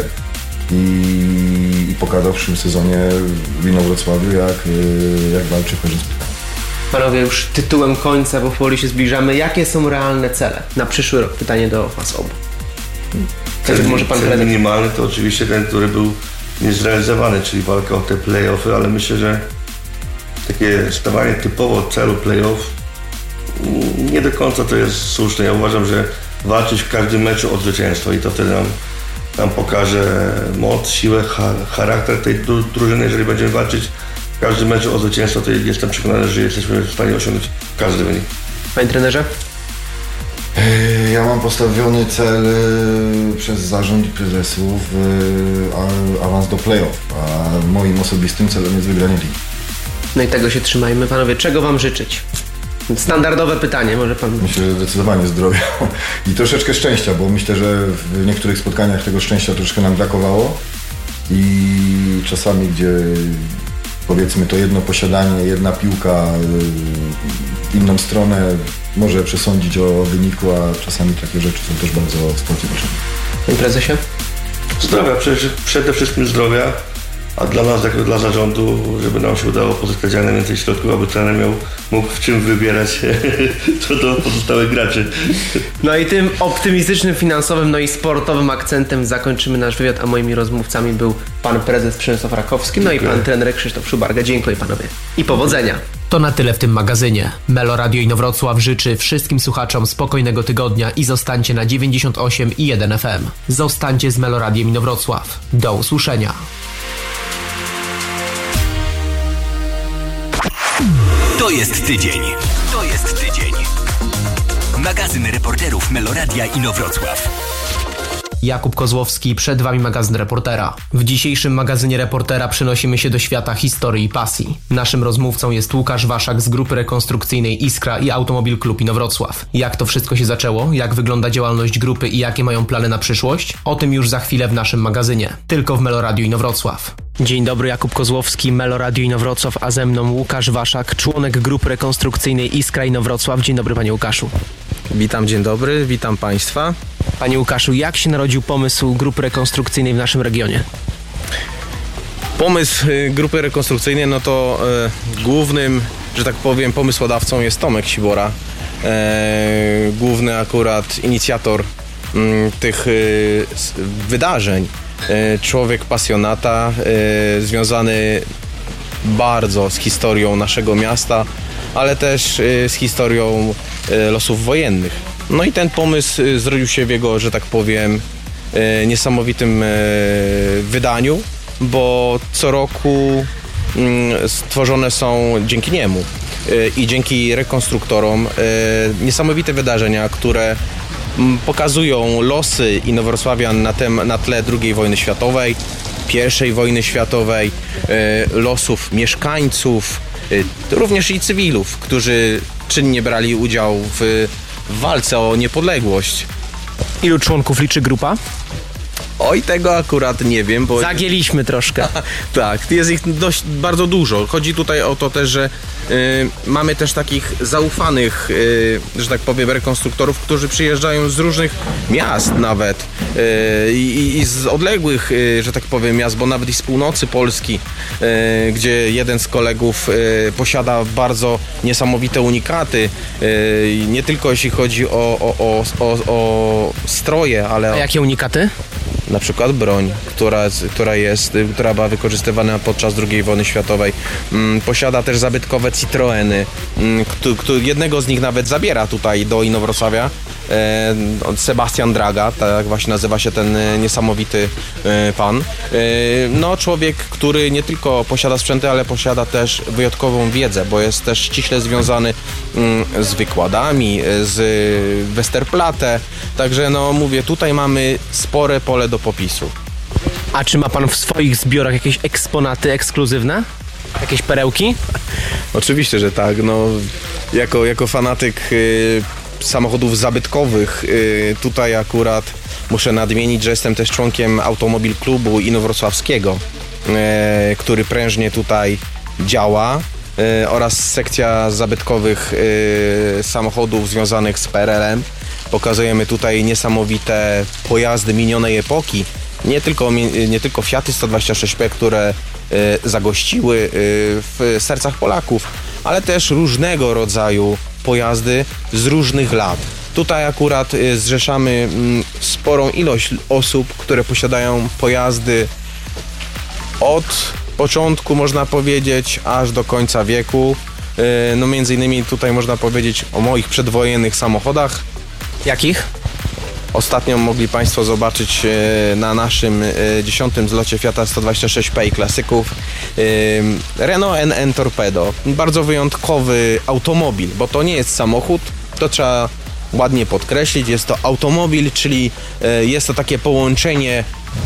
i pokazał w przyszłym sezonie w Inowrocławiu, jak walczy w każdym spotkaniu. Panowie, już tytułem końca, bo powoli się zbliżamy. Jakie są realne cele na przyszły rok? Pytanie do was obu. Cel minimalny to oczywiście ten, który był niezrealizowany, czyli walka o te play-offy, ale myślę, że takie stawianie typowo celu play-off nie do końca to jest słuszne. Ja uważam, że walczyć w każdym meczu o zwycięstwo i to wtedy nam pokaże moc, siłę, charakter tej drużyny. Jeżeli będziemy walczyć w każdym meczu o zwycięstwo, to jestem przekonany, że jesteśmy w stanie osiągnąć każdy wynik. Panie trenerze? Ja mam postawiony cel przez zarząd i prezesów awans do play-off, a moim osobistym celem jest wygranie ligi. No i tego się trzymajmy. Panowie, czego wam życzyć? Standardowe pytanie, może pan... Myślę, że zdecydowanie zdrowia i troszeczkę szczęścia, bo myślę, że w niektórych spotkaniach tego szczęścia troszkę nam brakowało i czasami, gdzie powiedzmy to jedno posiadanie, jedna piłka w inną stronę może przesądzić o wyniku, a czasami takie rzeczy są też bardzo w sporcie potrzebne. Panie prezesie? Zdrowia, przede wszystkim zdrowia, a dla nas, jako dla zarządu, żeby nam się udało pozyskać jak najwięcej środków, aby trener mógł w czym wybierać co do pozostałych graczy. No i tym optymistycznym, finansowym, no i sportowym akcentem zakończymy nasz wywiad, a moimi rozmówcami był pan prezes Przemysław Rakowski, no i pan trener Krzysztof Szubarga. Dziękuję panowie i powodzenia. To na tyle w tym magazynie. Melo Radio Inowrocław życzy wszystkim słuchaczom spokojnego tygodnia i zostańcie na 98,1 FM. Zostańcie z Melo Radiem Inowrocław. Do usłyszenia. To jest tydzień. Magazyn reporterów Meloradia Inowrocław. Jakub Kozłowski, przed wami magazyn Reportera. W dzisiejszym magazynie Reportera przenosimy się do świata historii i pasji. Naszym rozmówcą jest Łukasz Waszak z grupy rekonstrukcyjnej Iskra i Automobil Klub Inowrocław. Jak to wszystko się zaczęło? Jak wygląda działalność grupy i jakie mają plany na przyszłość? O tym już za chwilę w naszym magazynie. Tylko w Melo Radio Inowrocław. Dzień dobry, Jakub Kozłowski, Melo Radio Inowrocław, a ze mną Łukasz Waszak, członek grupy rekonstrukcyjnej Iskra Inowrocław. Dzień dobry, panie Łukaszu. Witam, dzień dobry, witam państwa. Panie Łukaszu, jak się narodził pomysł grupy rekonstrukcyjnej w naszym regionie? Pomysł grupy rekonstrukcyjnej, no to głównym, że tak powiem, pomysłodawcą jest Tomek Sibora. Główny akurat inicjator tych wydarzeń. Człowiek pasjonata, związany bardzo z historią naszego miasta, ale też z historią losów wojennych. No i ten pomysł zrodził się w jego, że tak powiem, niesamowitym wydaniu, bo co roku stworzone są dzięki niemu i dzięki rekonstruktorom niesamowite wydarzenia, które pokazują losy Inowrocławian na tle II wojny światowej, I wojny światowej, losów mieszkańców, również i cywilów, którzy czynnie brali udział w walce o niepodległość. Ilu członków liczy grupa? Oj, tego akurat nie wiem, bo... Zagięliśmy troszkę. Tak, jest ich bardzo dużo. Chodzi tutaj o to też, że Mamy też takich zaufanych, że tak powiem, rekonstruktorów, którzy przyjeżdżają z różnych miast nawet i z odległych, że tak powiem, miast, bo nawet i z północy Polski, gdzie jeden z kolegów posiada bardzo niesamowite unikaty, nie tylko jeśli chodzi o stroje, ale... A jakie unikaty? Na przykład broń, która była wykorzystywana podczas II wojny światowej. Posiada też zabytkowe Citroeny. Jednego z nich nawet zabiera tutaj do Inowrocławia. Sebastian Draga, tak właśnie nazywa się ten niesamowity pan. No, człowiek, który nie tylko posiada sprzęty, ale posiada też wyjątkową wiedzę, bo jest też ściśle związany z wykładami, z Westerplatte. Także no mówię, tutaj mamy spore pole do popisu. A czy ma pan w swoich zbiorach jakieś eksponaty ekskluzywne? Jakieś perełki? Oczywiście, że tak. No, jako fanatyk samochodów zabytkowych, tutaj akurat muszę nadmienić, że jestem też członkiem Automobil Klubu Inowrocławskiego, który prężnie tutaj działa, oraz sekcja zabytkowych samochodów związanych z PRL-em. Pokazujemy tutaj niesamowite pojazdy minionej epoki, nie tylko Fiaty 126P, które zagościły w sercach Polaków, ale też różnego rodzaju pojazdy z różnych lat. Tutaj akurat zrzeszamy sporą ilość osób, które posiadają pojazdy od początku, można powiedzieć, aż do końca wieku. No między innymi tutaj można powiedzieć o moich przedwojennych samochodach. Jakich? Ostatnio mogli Państwo zobaczyć na naszym 10. zlocie Fiata 126P i klasyków Renault NN Torpedo. Bardzo wyjątkowy automobil, bo to nie jest samochód, to trzeba ładnie podkreślić. Jest to automobil, czyli jest to takie połączenie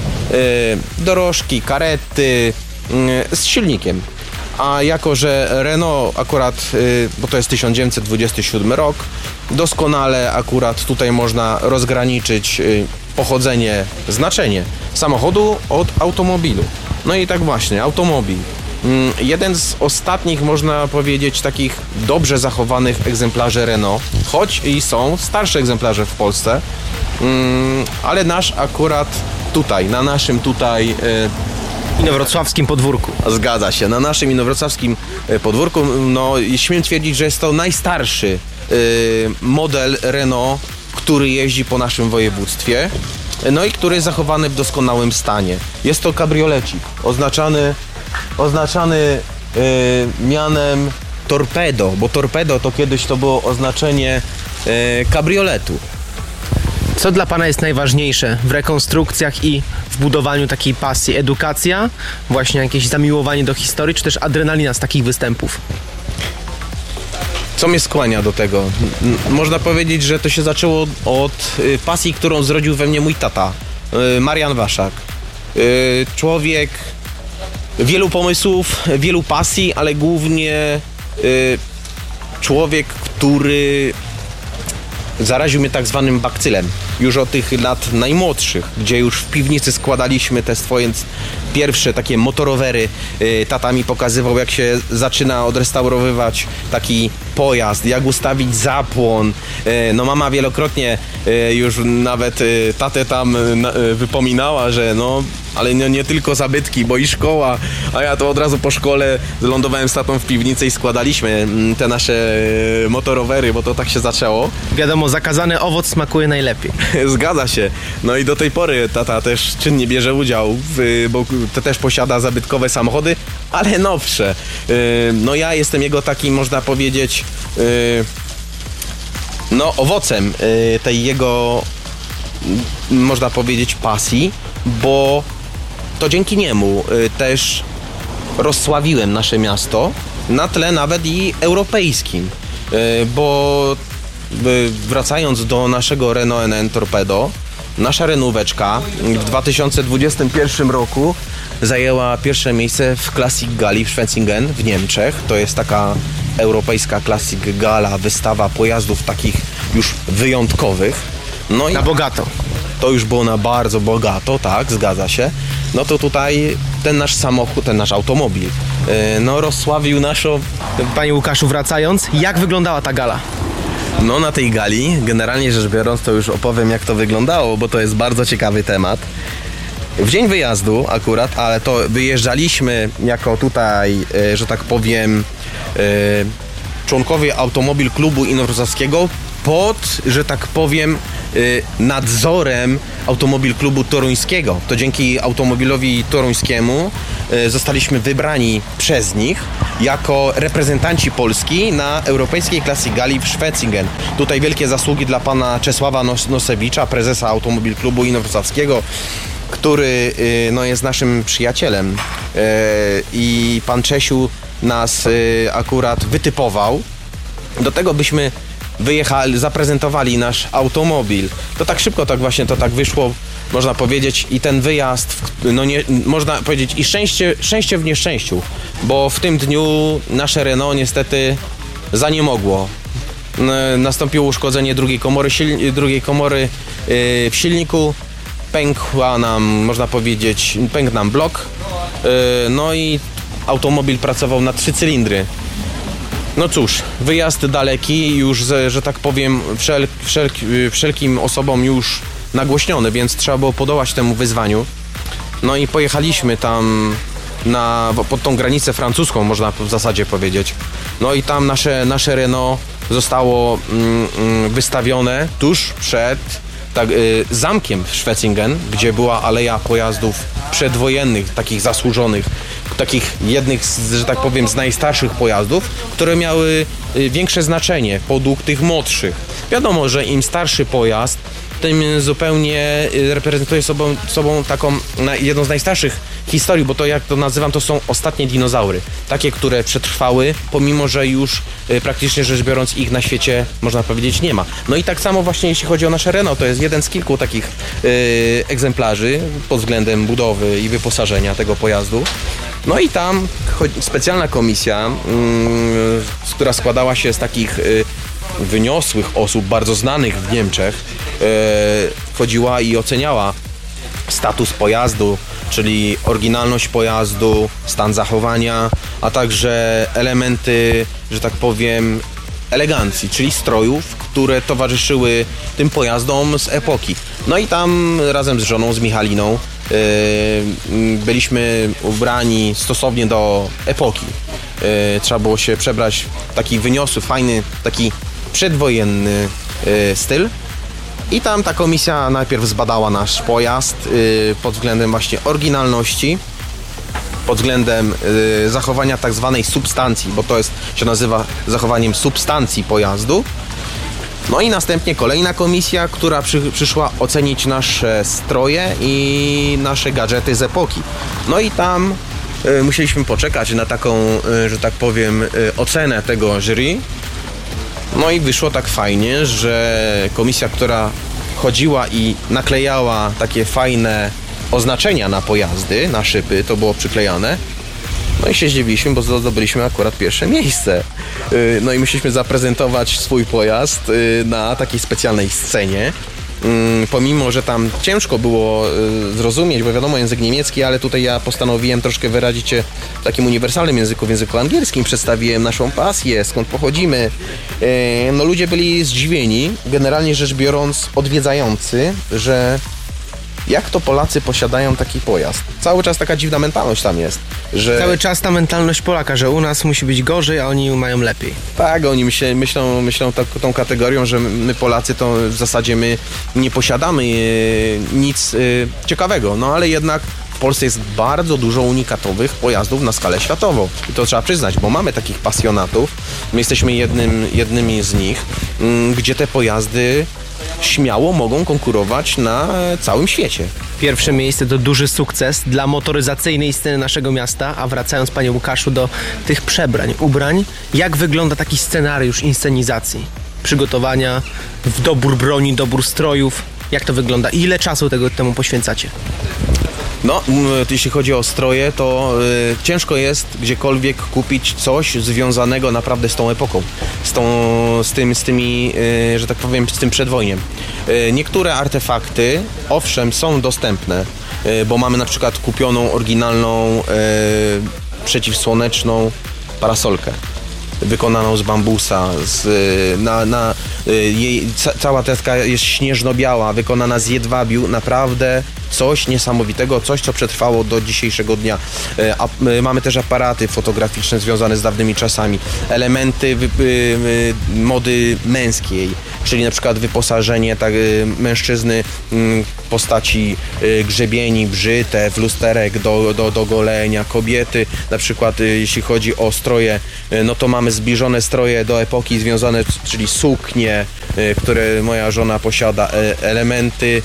dorożki, karety z silnikiem. A jako że Renault akurat, bo to jest 1927 rok, doskonale akurat tutaj można rozgraniczyć pochodzenie, znaczenie samochodu od automobilu. No i tak właśnie, automobil. Jeden z ostatnich, można powiedzieć, takich dobrze zachowanych egzemplarzy Renault, choć i są starsze egzemplarze w Polsce, ale nasz akurat tutaj, na naszym tutaj Inowrocławskim podwórku. Zgadza się. Na naszym inowrocławskim podwórku, no śmiem twierdzić, że jest to najstarszy model Renault, który jeździ po naszym województwie, no i który jest zachowany w doskonałym stanie. Jest to kabriolecik, oznaczany mianem torpedo, bo torpedo to kiedyś to było oznaczenie kabrioletu. Co dla pana jest najważniejsze w rekonstrukcjach i w budowaniu takiej pasji? Edukacja, właśnie jakieś zamiłowanie do historii, czy też adrenalina z takich występów? Co mnie skłania do tego? Można powiedzieć, że to się zaczęło od pasji, którą zrodził we mnie mój tata, Marian Waszak. Człowiek wielu pomysłów, wielu pasji, ale głównie człowiek, który zaraził mnie tak zwanym bakcylem. Już od tych lat najmłodszych, gdzie już w piwnicy składaliśmy te swoje pierwsze takie motorowery. Tata mi pokazywał, jak się zaczyna odrestaurowywać taki pojazd, jak ustawić zapłon. No mama wielokrotnie już nawet tatę tam wypominała, że no, ale nie tylko zabytki, bo i szkoła, a ja to od razu po szkole lądowałem z tatą w piwnicy i składaliśmy te nasze motorowery, bo to tak się zaczęło. Wiadomo, zakazany owoc smakuje najlepiej. Zgadza się. No i do tej pory tata też czynnie bierze udział, bo to też posiada zabytkowe samochody, ale nowsze. No ja jestem jego takim, można powiedzieć, no owocem tej jego, można powiedzieć, pasji, bo to dzięki niemu też rozsławiłem nasze miasto na tle nawet i europejskim, bo wracając do naszego Renault NN Torpedo, nasza renóweczka w 2021 roku zajęła pierwsze miejsce w Classic Gali w Schwetzingen w Niemczech. To jest taka europejska Classic Gala, wystawa pojazdów takich już wyjątkowych. No i na bogato. To już było na bardzo bogato, tak, zgadza się. No to tutaj ten nasz samochód, ten nasz automobil, no rozsławił naszą... Panie Łukaszu, wracając, jak wyglądała ta gala? No na tej gali, generalnie rzecz biorąc, to już opowiem, jak to wyglądało, bo to jest bardzo ciekawy temat. W dzień wyjazdu akurat, ale to wyjeżdżaliśmy jako tutaj, że tak powiem, członkowie Automobil Klubu Inowrocławskiego pod, że tak powiem, nadzorem Automobil Klubu Toruńskiego. To dzięki Automobilowi Toruńskiemu zostaliśmy wybrani przez nich jako reprezentanci Polski na Europejskiej Klasy Gali w Schwetzingen. Tutaj wielkie zasługi dla pana Czesława Nosewicza, prezesa Automobil Klubu Inowrocławskiego, który no, jest naszym przyjacielem i pan Czesiu nas akurat wytypował do tego, byśmy wyjechali, zaprezentowali nasz automobil. To tak szybko tak właśnie to tak wyszło, można powiedzieć, i ten wyjazd, no nie, można powiedzieć i szczęście w nieszczęściu, bo w tym dniu nasze Renault niestety zaniemogło. Nastąpiło uszkodzenie drugiej komory w silniku, pękł nam blok, no i automobil pracował na 3 cylindry. No cóż, wyjazd daleki, już, że tak powiem, wszelkim osobom już nagłośniony, więc trzeba było podołać temu wyzwaniu. No i pojechaliśmy tam pod tą granicę francuską, można w zasadzie powiedzieć. No i tam nasze Renault zostało wystawione tuż przed zamkiem w Schwetzingen, gdzie była aleja pojazdów przedwojennych, takich zasłużonych, takich jednych, że tak powiem, z najstarszych pojazdów, które miały większe znaczenie podług tych młodszych. Wiadomo, że im starszy pojazd, tym zupełnie reprezentuje sobą taką jedną z najstarszych historii, bo to, jak to nazywam, to są ostatnie dinozaury. Takie, które przetrwały, pomimo że już praktycznie rzecz biorąc ich na świecie, można powiedzieć, nie ma. No i tak samo właśnie jeśli chodzi o nasze Renault, to jest jeden z kilku takich egzemplarzy pod względem budowy i wyposażenia tego pojazdu. No i tam specjalna komisja, która składała się z takich wyniosłych osób, bardzo znanych w Niemczech, chodziła i oceniała status pojazdu, czyli oryginalność pojazdu, stan zachowania, a także elementy, że tak powiem, elegancji, czyli strojów, które towarzyszyły tym pojazdom z epoki. No i tam razem z żoną, z Michaliną, byliśmy ubrani stosownie do epoki. Trzeba było się przebrać w taki wyniosły, fajny, taki przedwojenny styl. I tam ta komisja najpierw zbadała nasz pojazd pod względem właśnie oryginalności, pod względem zachowania tak zwanej substancji, bo to się nazywa zachowaniem substancji pojazdu. No i następnie kolejna komisja, która przyszła ocenić nasze stroje i nasze gadżety z epoki. No i tam musieliśmy poczekać na taką, że tak powiem, ocenę tego jury. No i wyszło tak fajnie, że komisja, która chodziła i naklejała takie fajne oznaczenia na pojazdy, na szyby, to było przyklejane. No i się zdziwiliśmy, bo zdobyliśmy akurat pierwsze miejsce. No i musieliśmy zaprezentować swój pojazd na takiej specjalnej scenie. Pomimo, że tam ciężko było zrozumieć, bo wiadomo, język niemiecki, ale tutaj ja postanowiłem troszkę wyrazić się w takim uniwersalnym języku, w języku angielskim. Przedstawiłem naszą pasję, skąd pochodzimy. No ludzie byli zdziwieni, generalnie rzecz biorąc, odwiedzający, że jak to Polacy posiadają taki pojazd. Cały czas taka dziwna mentalność tam jest. Że... Cały czas ta mentalność Polaka, że u nas musi być gorzej, a oni mają lepiej. Tak, oni myślą tą kategorią, że my Polacy to w zasadzie my nie posiadamy nic ciekawego. No ale jednak w Polsce jest bardzo dużo unikatowych pojazdów na skalę światową. I to trzeba przyznać, bo mamy takich pasjonatów. My jesteśmy jednymi z nich, gdzie te pojazdy śmiało mogą konkurować na całym świecie. Pierwsze miejsce to duży sukces dla motoryzacyjnej sceny naszego miasta, a wracając, panie Łukaszu, do tych przebrań, ubrań, jak wygląda taki scenariusz inscenizacji? Przygotowania, dobór broni, dobór strojów, jak to wygląda? Ile czasu temu poświęcacie? No, jeśli chodzi o stroje, to ciężko jest gdziekolwiek kupić coś związanego naprawdę z tą epoką, z tymi, że tak powiem, z tym przedwojniem. Niektóre artefakty, owszem, są dostępne, bo mamy na przykład kupioną oryginalną przeciwsłoneczną parasolkę wykonaną z bambusa, cała teska jest śnieżno-biała, wykonana z jedwabiu, naprawdę coś niesamowitego, coś co przetrwało do dzisiejszego dnia. Mamy też aparaty fotograficzne związane z dawnymi czasami, elementy mody męskiej, czyli na przykład wyposażenie mężczyzny w postaci grzebieni, brzytew, lusterek do golenia, kobiety na przykład jeśli chodzi o stroje, no to mamy zbliżone stroje do epoki związane, czyli suknie, które moja żona posiada, elementy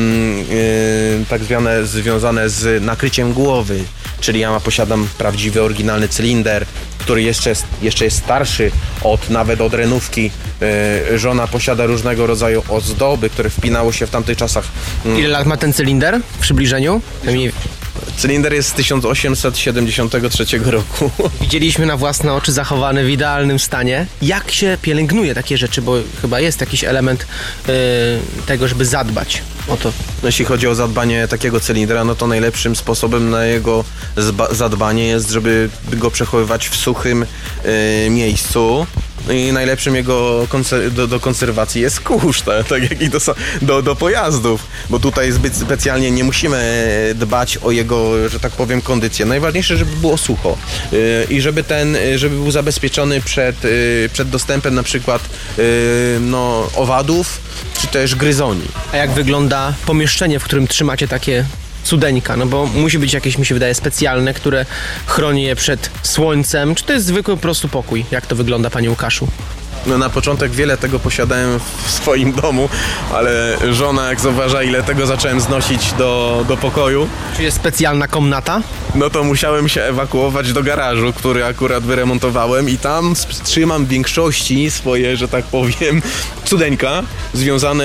tak związane z nakryciem głowy, czyli ja posiadam prawdziwy, oryginalny cylinder, który jeszcze jest starszy nawet od renówki. Żona posiada różnego rodzaju ozdoby, które wpinało się w tamtych czasach. Ile lat ma ten cylinder w przybliżeniu? Cylinder jest z 1873 roku. Widzieliśmy na własne oczy zachowany w idealnym stanie. Jak się pielęgnuje takie rzeczy, bo chyba jest jakiś element tego, żeby zadbać o to. Jeśli chodzi o zadbanie takiego cylindra, no to najlepszym sposobem na jego zadbanie jest, żeby go przechowywać w suchym miejscu. I najlepszym jego do konserwacji jest kurz, tak jak i do pojazdów, bo tutaj zbyt specjalnie nie musimy dbać o jego, że tak powiem, kondycję. Najważniejsze, żeby było sucho i żeby był zabezpieczony przed dostępem na przykład owadów czy też gryzoni. A jak wygląda pomieszczenie, w którym trzymacie takie cudeńka? No bo musi być jakieś, mi się wydaje, specjalne, które chroni je przed słońcem. Czy to jest zwykły po prostu pokój? Jak to wygląda, panie Łukaszu? No na początek wiele tego posiadałem w swoim domu, ale żona jak zauważa, ile tego zacząłem znosić do pokoju. Czy jest specjalna komnata? No to musiałem się ewakuować do garażu, który akurat wyremontowałem i tam trzymam w większości swoje, że tak powiem, cudeńka związane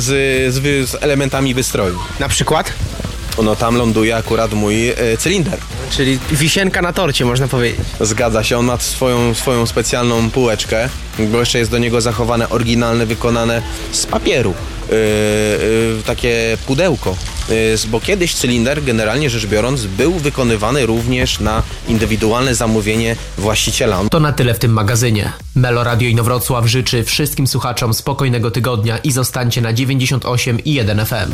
z elementami wystroju. Na przykład? No tam ląduje akurat mój cylinder. Czyli wisienka na torcie, można powiedzieć. Zgadza się, on ma swoją specjalną półeczkę, bo jeszcze jest do niego zachowane oryginalne, wykonane z papieru. Takie pudełko, bo kiedyś cylinder, generalnie rzecz biorąc, był wykonywany również na indywidualne zamówienie właściciela. To na tyle w tym magazynie. Melo Radio Inowrocław życzy wszystkim słuchaczom spokojnego tygodnia i zostańcie na 98,1 FM.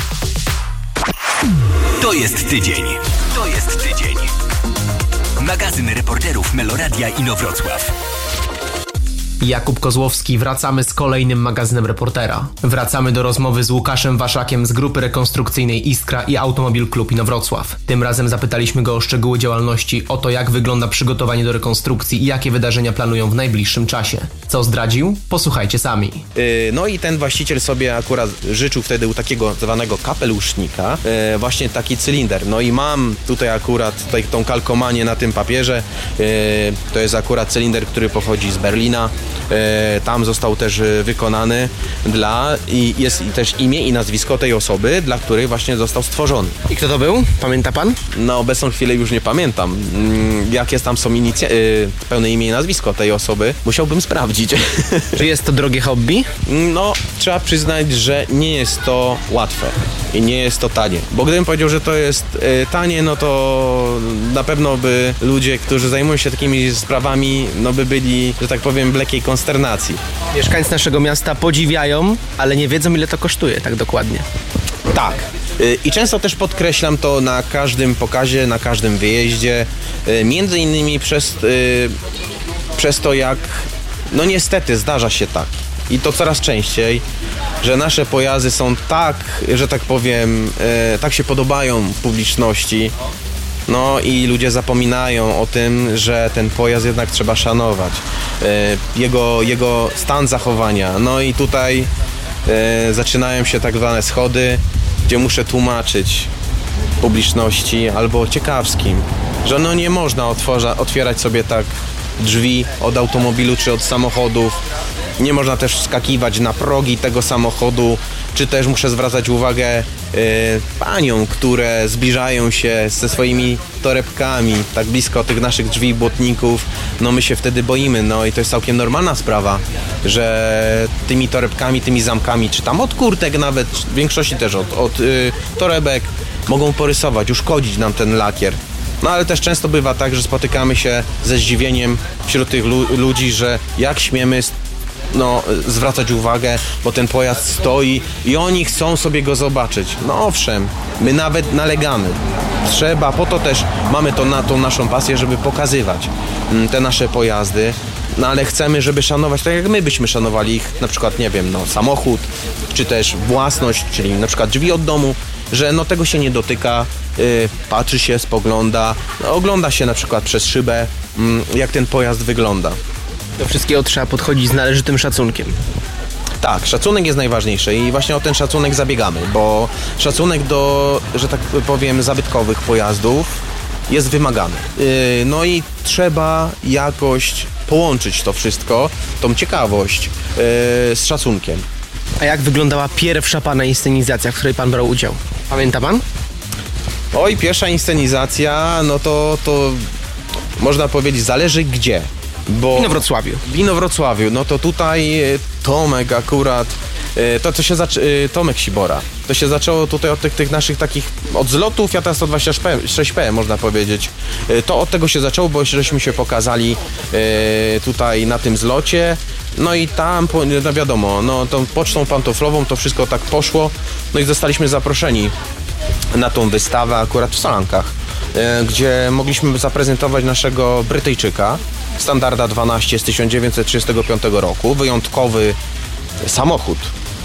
To jest tydzień. To jest tydzień. Magazyn reporterów Meloradia Inowrocław. Jakub Kozłowski, wracamy z kolejnym magazynem reportera. Wracamy do rozmowy z Łukaszem Waszakiem z grupy rekonstrukcyjnej Iskra i Automobil Klub Inowrocław. Tym razem zapytaliśmy go o szczegóły działalności, o to jak wygląda przygotowanie do rekonstrukcji i jakie wydarzenia planują w najbliższym czasie. Co zdradził? Posłuchajcie sami. No i ten właściciel sobie akurat życzył wtedy u takiego zwanego kapelusznika właśnie taki cylinder. No i mam tutaj akurat tą kalkomanię na tym papierze. To jest akurat cylinder, który pochodzi z Berlina. Tam został też wykonany i jest też imię i nazwisko tej osoby, dla której właśnie został stworzony. I kto to był? Pamięta pan? Na obecną chwilę już nie pamiętam. Jakie tam są pełne imię i nazwisko tej osoby, musiałbym sprawdzić. Czy jest to drogie hobby? No, trzeba przyznać, że nie jest to łatwe i nie jest to tanie. Bo gdybym powiedział, że to jest tanie, no to na pewno by ludzie, którzy zajmują się takimi sprawami, no by byli, że tak powiem, w lekkiej konsternacji. Mieszkańcy naszego miasta podziwiają, ale nie wiedzą, ile to kosztuje tak dokładnie. Tak. I często też podkreślam to na każdym pokazie, na każdym wyjeździe. Między innymi przez to, jak no niestety zdarza się tak. I to coraz częściej, że nasze pojazdy są tak, że tak powiem, tak się podobają publiczności. No i ludzie zapominają o tym, że ten pojazd jednak trzeba szanować. Jego stan zachowania. No i tutaj zaczynają się tak zwane schody, gdzie muszę tłumaczyć publiczności albo ciekawskim, że no nie można otwierać sobie tak drzwi od automobilu czy od samochodów Nie można też wskakiwać na progi tego samochodu, czy też muszę zwracać uwagę paniom, które zbliżają się ze swoimi torebkami tak blisko tych naszych drzwi błotników. No my się wtedy boimy, no i to jest całkiem normalna sprawa, że tymi torebkami, tymi zamkami, czy tam od kurtek nawet, w większości też od torebek, mogą porysować, uszkodzić nam ten lakier. No ale też często bywa tak, że spotykamy się ze zdziwieniem wśród tych ludzi, że jak śmiemy zwracać uwagę, bo ten pojazd stoi i oni chcą sobie go zobaczyć. No owszem, my nawet nalegamy. Trzeba, po to też mamy tą naszą pasję, żeby pokazywać te nasze pojazdy, no ale chcemy, żeby szanować tak jak my byśmy szanowali ich, na przykład, nie wiem, samochód, czy też własność, czyli na przykład drzwi od domu, że tego się nie dotyka, patrzy się, spogląda, ogląda się na przykład przez szybę, jak ten pojazd wygląda. Do wszystkiego trzeba podchodzić z należytym szacunkiem. Tak, szacunek jest najważniejszy i właśnie o ten szacunek zabiegamy, bo szacunek do, że tak powiem, zabytkowych pojazdów jest wymagany. No i trzeba jakoś połączyć to wszystko, tą ciekawość z szacunkiem. A jak wyglądała pierwsza pana inscenizacja, w której pan brał udział? Pamięta pan? Oj, pierwsza inscenizacja, no to można powiedzieć, zależy gdzie. Bo W Inowrocławiu. W Inowrocławiu, no to tutaj Tomek akurat, Tomek Sibora. To się zaczęło tutaj od tych naszych takich, od zlotu Fiata 126P można powiedzieć. To od tego się zaczęło, bo żeśmy się pokazali tutaj na tym zlocie. No i tam, no wiadomo, tą pocztą pantoflową to wszystko tak poszło. No i zostaliśmy zaproszeni na tą wystawę akurat w Solankach, gdzie mogliśmy zaprezentować naszego Brytyjczyka, Standarda 12 z 1935 roku, wyjątkowy samochód,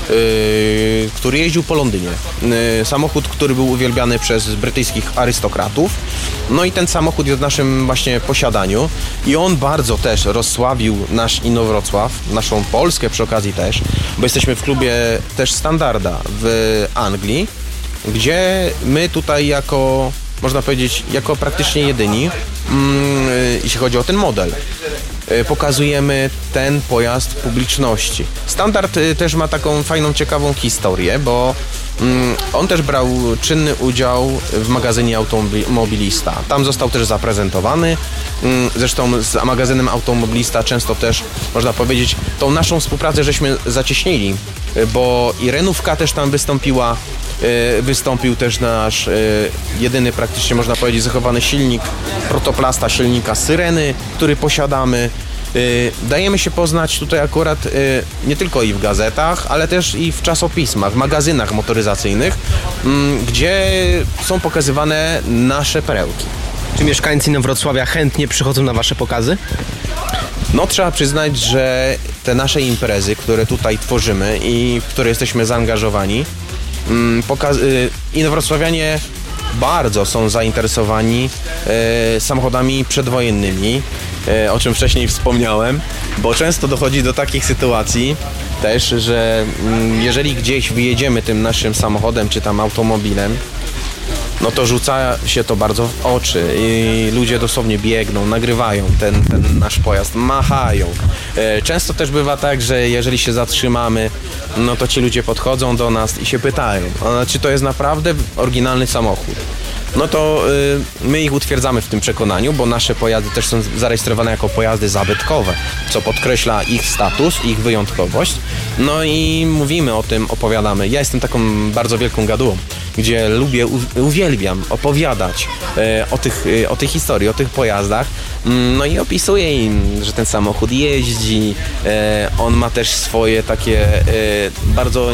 który jeździł po Londynie. Samochód, który był uwielbiany przez brytyjskich arystokratów. No i ten samochód jest w naszym właśnie posiadaniu i on bardzo też rozsławił nasz Inowrocław, naszą Polskę przy okazji też, bo jesteśmy w klubie też Standarda w Anglii, gdzie my tutaj jako, można powiedzieć, jako praktycznie jedyni, jeśli chodzi o ten model, pokazujemy ten pojazd publiczności. Standard też ma taką fajną, ciekawą historię, bo on też brał czynny udział w magazynie Automobilista. Tam został też zaprezentowany. Zresztą z magazynem Automobilista często też, można powiedzieć, tą naszą współpracę żeśmy zacieśnili, bo i Renówka też tam wystąpiła. Wystąpił też nasz jedyny praktycznie, można powiedzieć, zachowany silnik protoplasta silnika Syreny, który posiadamy. Dajemy się poznać tutaj akurat nie tylko i w gazetach, ale też i w czasopismach, w magazynach motoryzacyjnych, gdzie są pokazywane nasze perełki. Czy mieszkańcy Inowrocławia chętnie przychodzą na wasze pokazy? No trzeba przyznać, że te nasze imprezy, które tutaj tworzymy i w które jesteśmy zaangażowani, Inowrocławianie bardzo są zainteresowani samochodami przedwojennymi, o czym wcześniej wspomniałem, bo często dochodzi do takich sytuacji też, że jeżeli gdzieś wyjedziemy tym naszym samochodem czy tam automobilem, no to rzuca się to bardzo w oczy i ludzie dosłownie biegną, nagrywają ten nasz pojazd, machają. Często też bywa tak, że jeżeli się zatrzymamy, no to ci ludzie podchodzą do nas i się pytają, czy to jest naprawdę oryginalny samochód. No to my ich utwierdzamy w tym przekonaniu, bo nasze pojazdy też są zarejestrowane jako pojazdy zabytkowe, co podkreśla ich status, ich wyjątkowość. No i mówimy o tym, opowiadamy. Ja jestem taką bardzo wielką gadułą, gdzie uwielbiam opowiadać o tej historii, o tych pojazdach. No i opisuję im, że ten samochód jeździ, on ma też swoje takie bardzo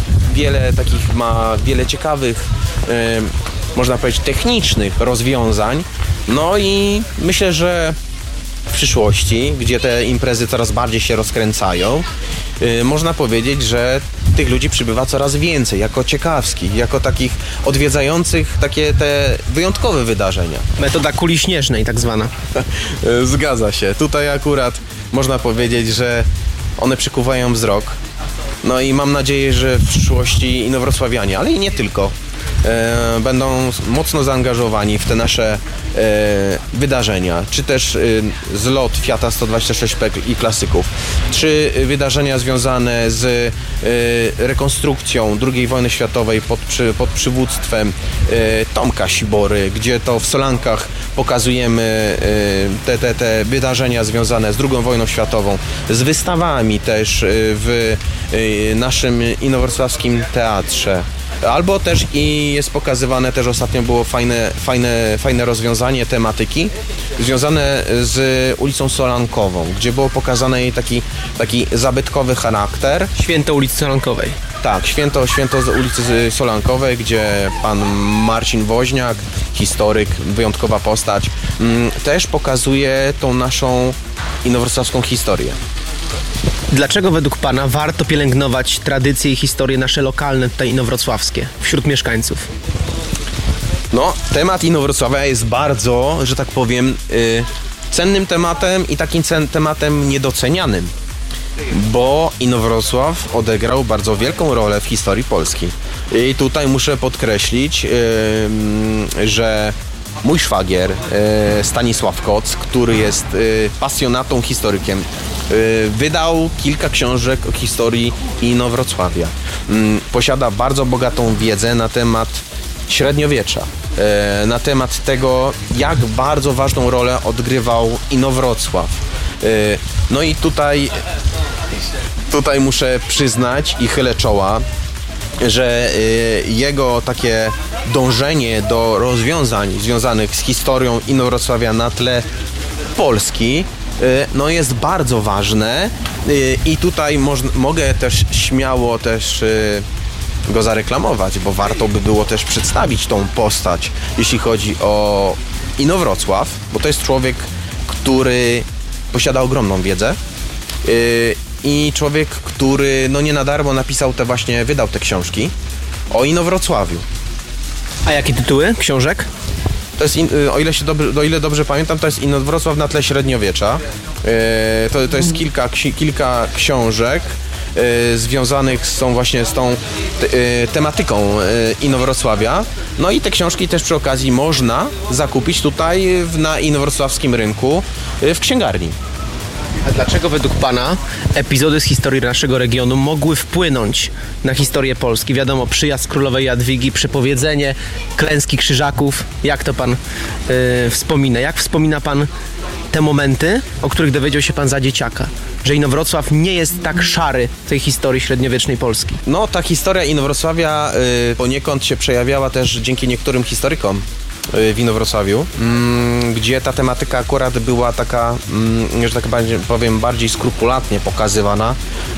wiele ciekawych, można powiedzieć, technicznych rozwiązań. No i myślę, że w przyszłości, gdzie te imprezy coraz bardziej się rozkręcają, można powiedzieć, że tych ludzi przybywa coraz więcej, jako ciekawskich, jako takich odwiedzających takie te wyjątkowe wydarzenia. Metoda kuli śnieżnej tak zwana. Zgadza się. Tutaj akurat można powiedzieć, że one przykuwają wzrok. No i mam nadzieję, że w przyszłości inowrocławianie, ale i nie tylko, będą mocno zaangażowani w te nasze wydarzenia, czy też zlot Fiata 126P i klasyków, czy wydarzenia związane z rekonstrukcją II wojny światowej pod przywództwem Tomka Sibory, gdzie to w Solankach pokazujemy te wydarzenia związane z II wojną światową, z wystawami też w naszym inowrocławskim teatrze. Albo też i jest pokazywane, też ostatnio było fajne rozwiązanie tematyki związane z ulicą Solankową, gdzie było pokazane jej taki zabytkowy charakter. Święto ulicy Solankowej. Tak, święto z ulicy Solankowej, gdzie pan Marcin Woźniak, historyk, wyjątkowa postać, też pokazuje tą naszą inowrocławską historię. Dlaczego według Pana warto pielęgnować tradycje i historie nasze lokalne, tutaj inowrocławskie, wśród mieszkańców? No, temat Inowrocławia jest bardzo, że tak powiem, cennym tematem i takim tematem niedocenianym, bo Inowrocław odegrał bardzo wielką rolę w historii Polski. I tutaj muszę podkreślić, że mój szwagier Stanisław Koc, który jest pasjonatą, historykiem, wydał kilka książek o historii Inowrocławia. Posiada bardzo bogatą wiedzę na temat średniowiecza, na temat tego, jak bardzo ważną rolę odgrywał Inowrocław. No i tutaj muszę przyznać i chylę czoła, że jego takie dążenie do rozwiązań związanych z historią Inowrocławia na tle Polski no jest bardzo ważne i tutaj mogę też śmiało go zareklamować, bo warto by było też przedstawić tą postać, jeśli chodzi o Inowrocław, bo to jest człowiek, który posiada ogromną wiedzę i człowiek, który no nie na darmo wydał te książki o Inowrocławiu. A jakie tytuły książek? To jest, o ile dobrze pamiętam, to jest Inowrocław na tle średniowiecza. To jest kilka książek związanych z tą tematyką Inowrocławia. No i te książki też przy okazji można zakupić tutaj na inowrocławskim rynku w księgarni. A dlaczego według Pana epizody z historii naszego regionu mogły wpłynąć na historię Polski? Wiadomo, przyjazd królowej Jadwigi, przepowiedzenie klęski Krzyżaków. Jak to Pan wspomina? Jak wspomina Pan te momenty, o których dowiedział się Pan za dzieciaka? Że Inowrocław nie jest tak szary w tej historii średniowiecznej Polski. No, ta historia Inowrocławia poniekąd się przejawiała też dzięki niektórym historykom w Inowrocławiu, gdzie ta tematyka akurat była taka, że tak powiem, bardziej skrupulatnie pokazywana,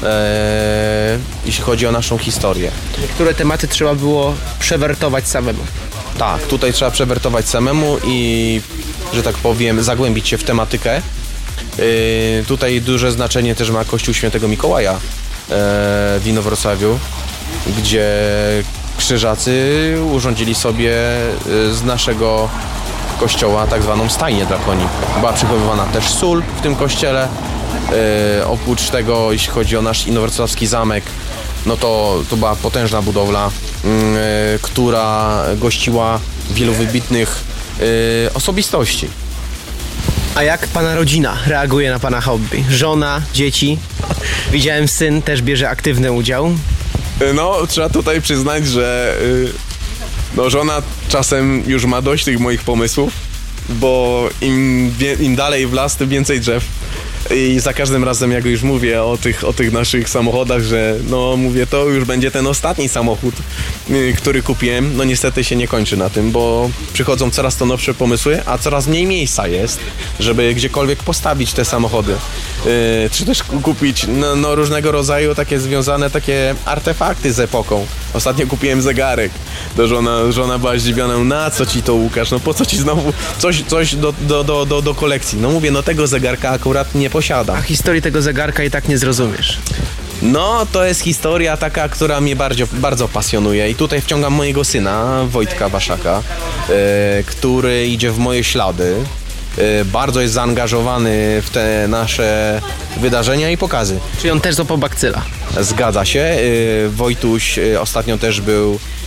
jeśli chodzi o naszą historię. Niektóre tematy trzeba było przewertować samemu. Tak, tutaj trzeba przewertować samemu i, że tak powiem, zagłębić się w tematykę. Tutaj duże znaczenie też ma Kościół Świętego Mikołaja w Inowrocławiu, gdzie Krzyżacy urządzili sobie z naszego kościoła tak zwaną stajnię dla koni. Była przechowywana też sól w tym kościele. Oprócz tego, jeśli chodzi o nasz inowrocławski zamek, no to była potężna budowla, która gościła wielu wybitnych osobistości. A jak Pana rodzina reaguje na Pana hobby? Żona, dzieci? Widziałem, syn też bierze aktywny udział. No, trzeba tutaj przyznać, że żona czasem już ma dość tych moich pomysłów, bo im dalej w las, tym więcej drzew. I za każdym razem, jak już mówię o tych naszych samochodach, że mówię, to już będzie ten ostatni samochód, który kupiłem, no niestety się nie kończy na tym, bo przychodzą coraz to nowsze pomysły, a coraz mniej miejsca jest, żeby gdziekolwiek postawić te samochody. Czy też kupić różnego rodzaju takie artefakty z epoką. Ostatnio kupiłem zegarek. To żona była zdziwiona, na co ci to, Łukasz, po co ci znowu coś do kolekcji. No mówię, tego zegarka akurat nie posiadam. A historii tego zegarka i tak nie zrozumiesz. No, to jest historia taka, która mnie bardzo pasjonuje i tutaj wciągam mojego syna, Wojtka Waszaka, który idzie w moje ślady. Bardzo jest zaangażowany w te nasze wydarzenia i pokazy. Czyli on też złapał bakcyla? Zgadza się. Wojtuś ostatnio też był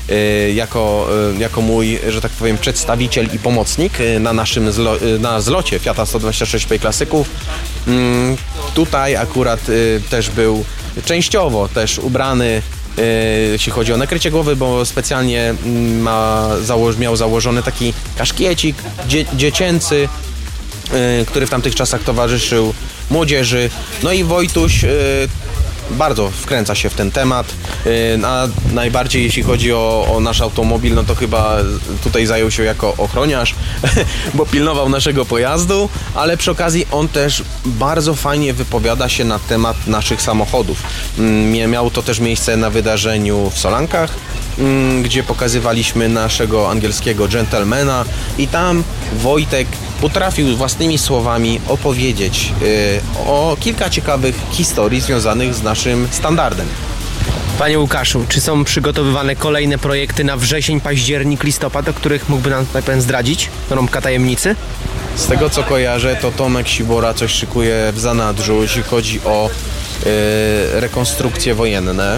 jako mój, że tak powiem, przedstawiciel i pomocnik na naszym na zlocie Fiata 126 P klasyków. Tutaj akurat też był częściowo też ubrany, jeśli chodzi o nakrycie głowy, bo specjalnie miał założony taki kaszkiecik dziecięcy, który w tamtych czasach towarzyszył młodzieży. No i Wojtuś bardzo wkręca się w ten temat, a najbardziej jeśli chodzi o nasz automobil, no to chyba tutaj zajął się jako ochroniarz, bo pilnował naszego pojazdu, ale przy okazji on też bardzo fajnie wypowiada się na temat naszych samochodów. Miało to też miejsce na wydarzeniu w Solankach, gdzie pokazywaliśmy naszego angielskiego gentlemana i tam Wojtek potrafił własnymi słowami opowiedzieć o kilka ciekawych historii związanych z naszym standardem. Panie Łukaszu, czy są przygotowywane kolejne projekty na wrzesień, październik, listopad, o których mógłby nam tak powiem zdradzić? Rąbka tajemnicy? Z tego co kojarzę, to Tomek Sibora coś szykuje w zanadrzu, jeśli chodzi o rekonstrukcje wojenne.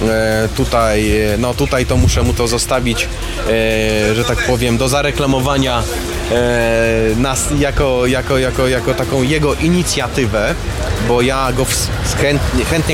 Tutaj to muszę mu to zostawić, że tak powiem, do zareklamowania nas jako taką jego inicjatywę, bo ja go chętnie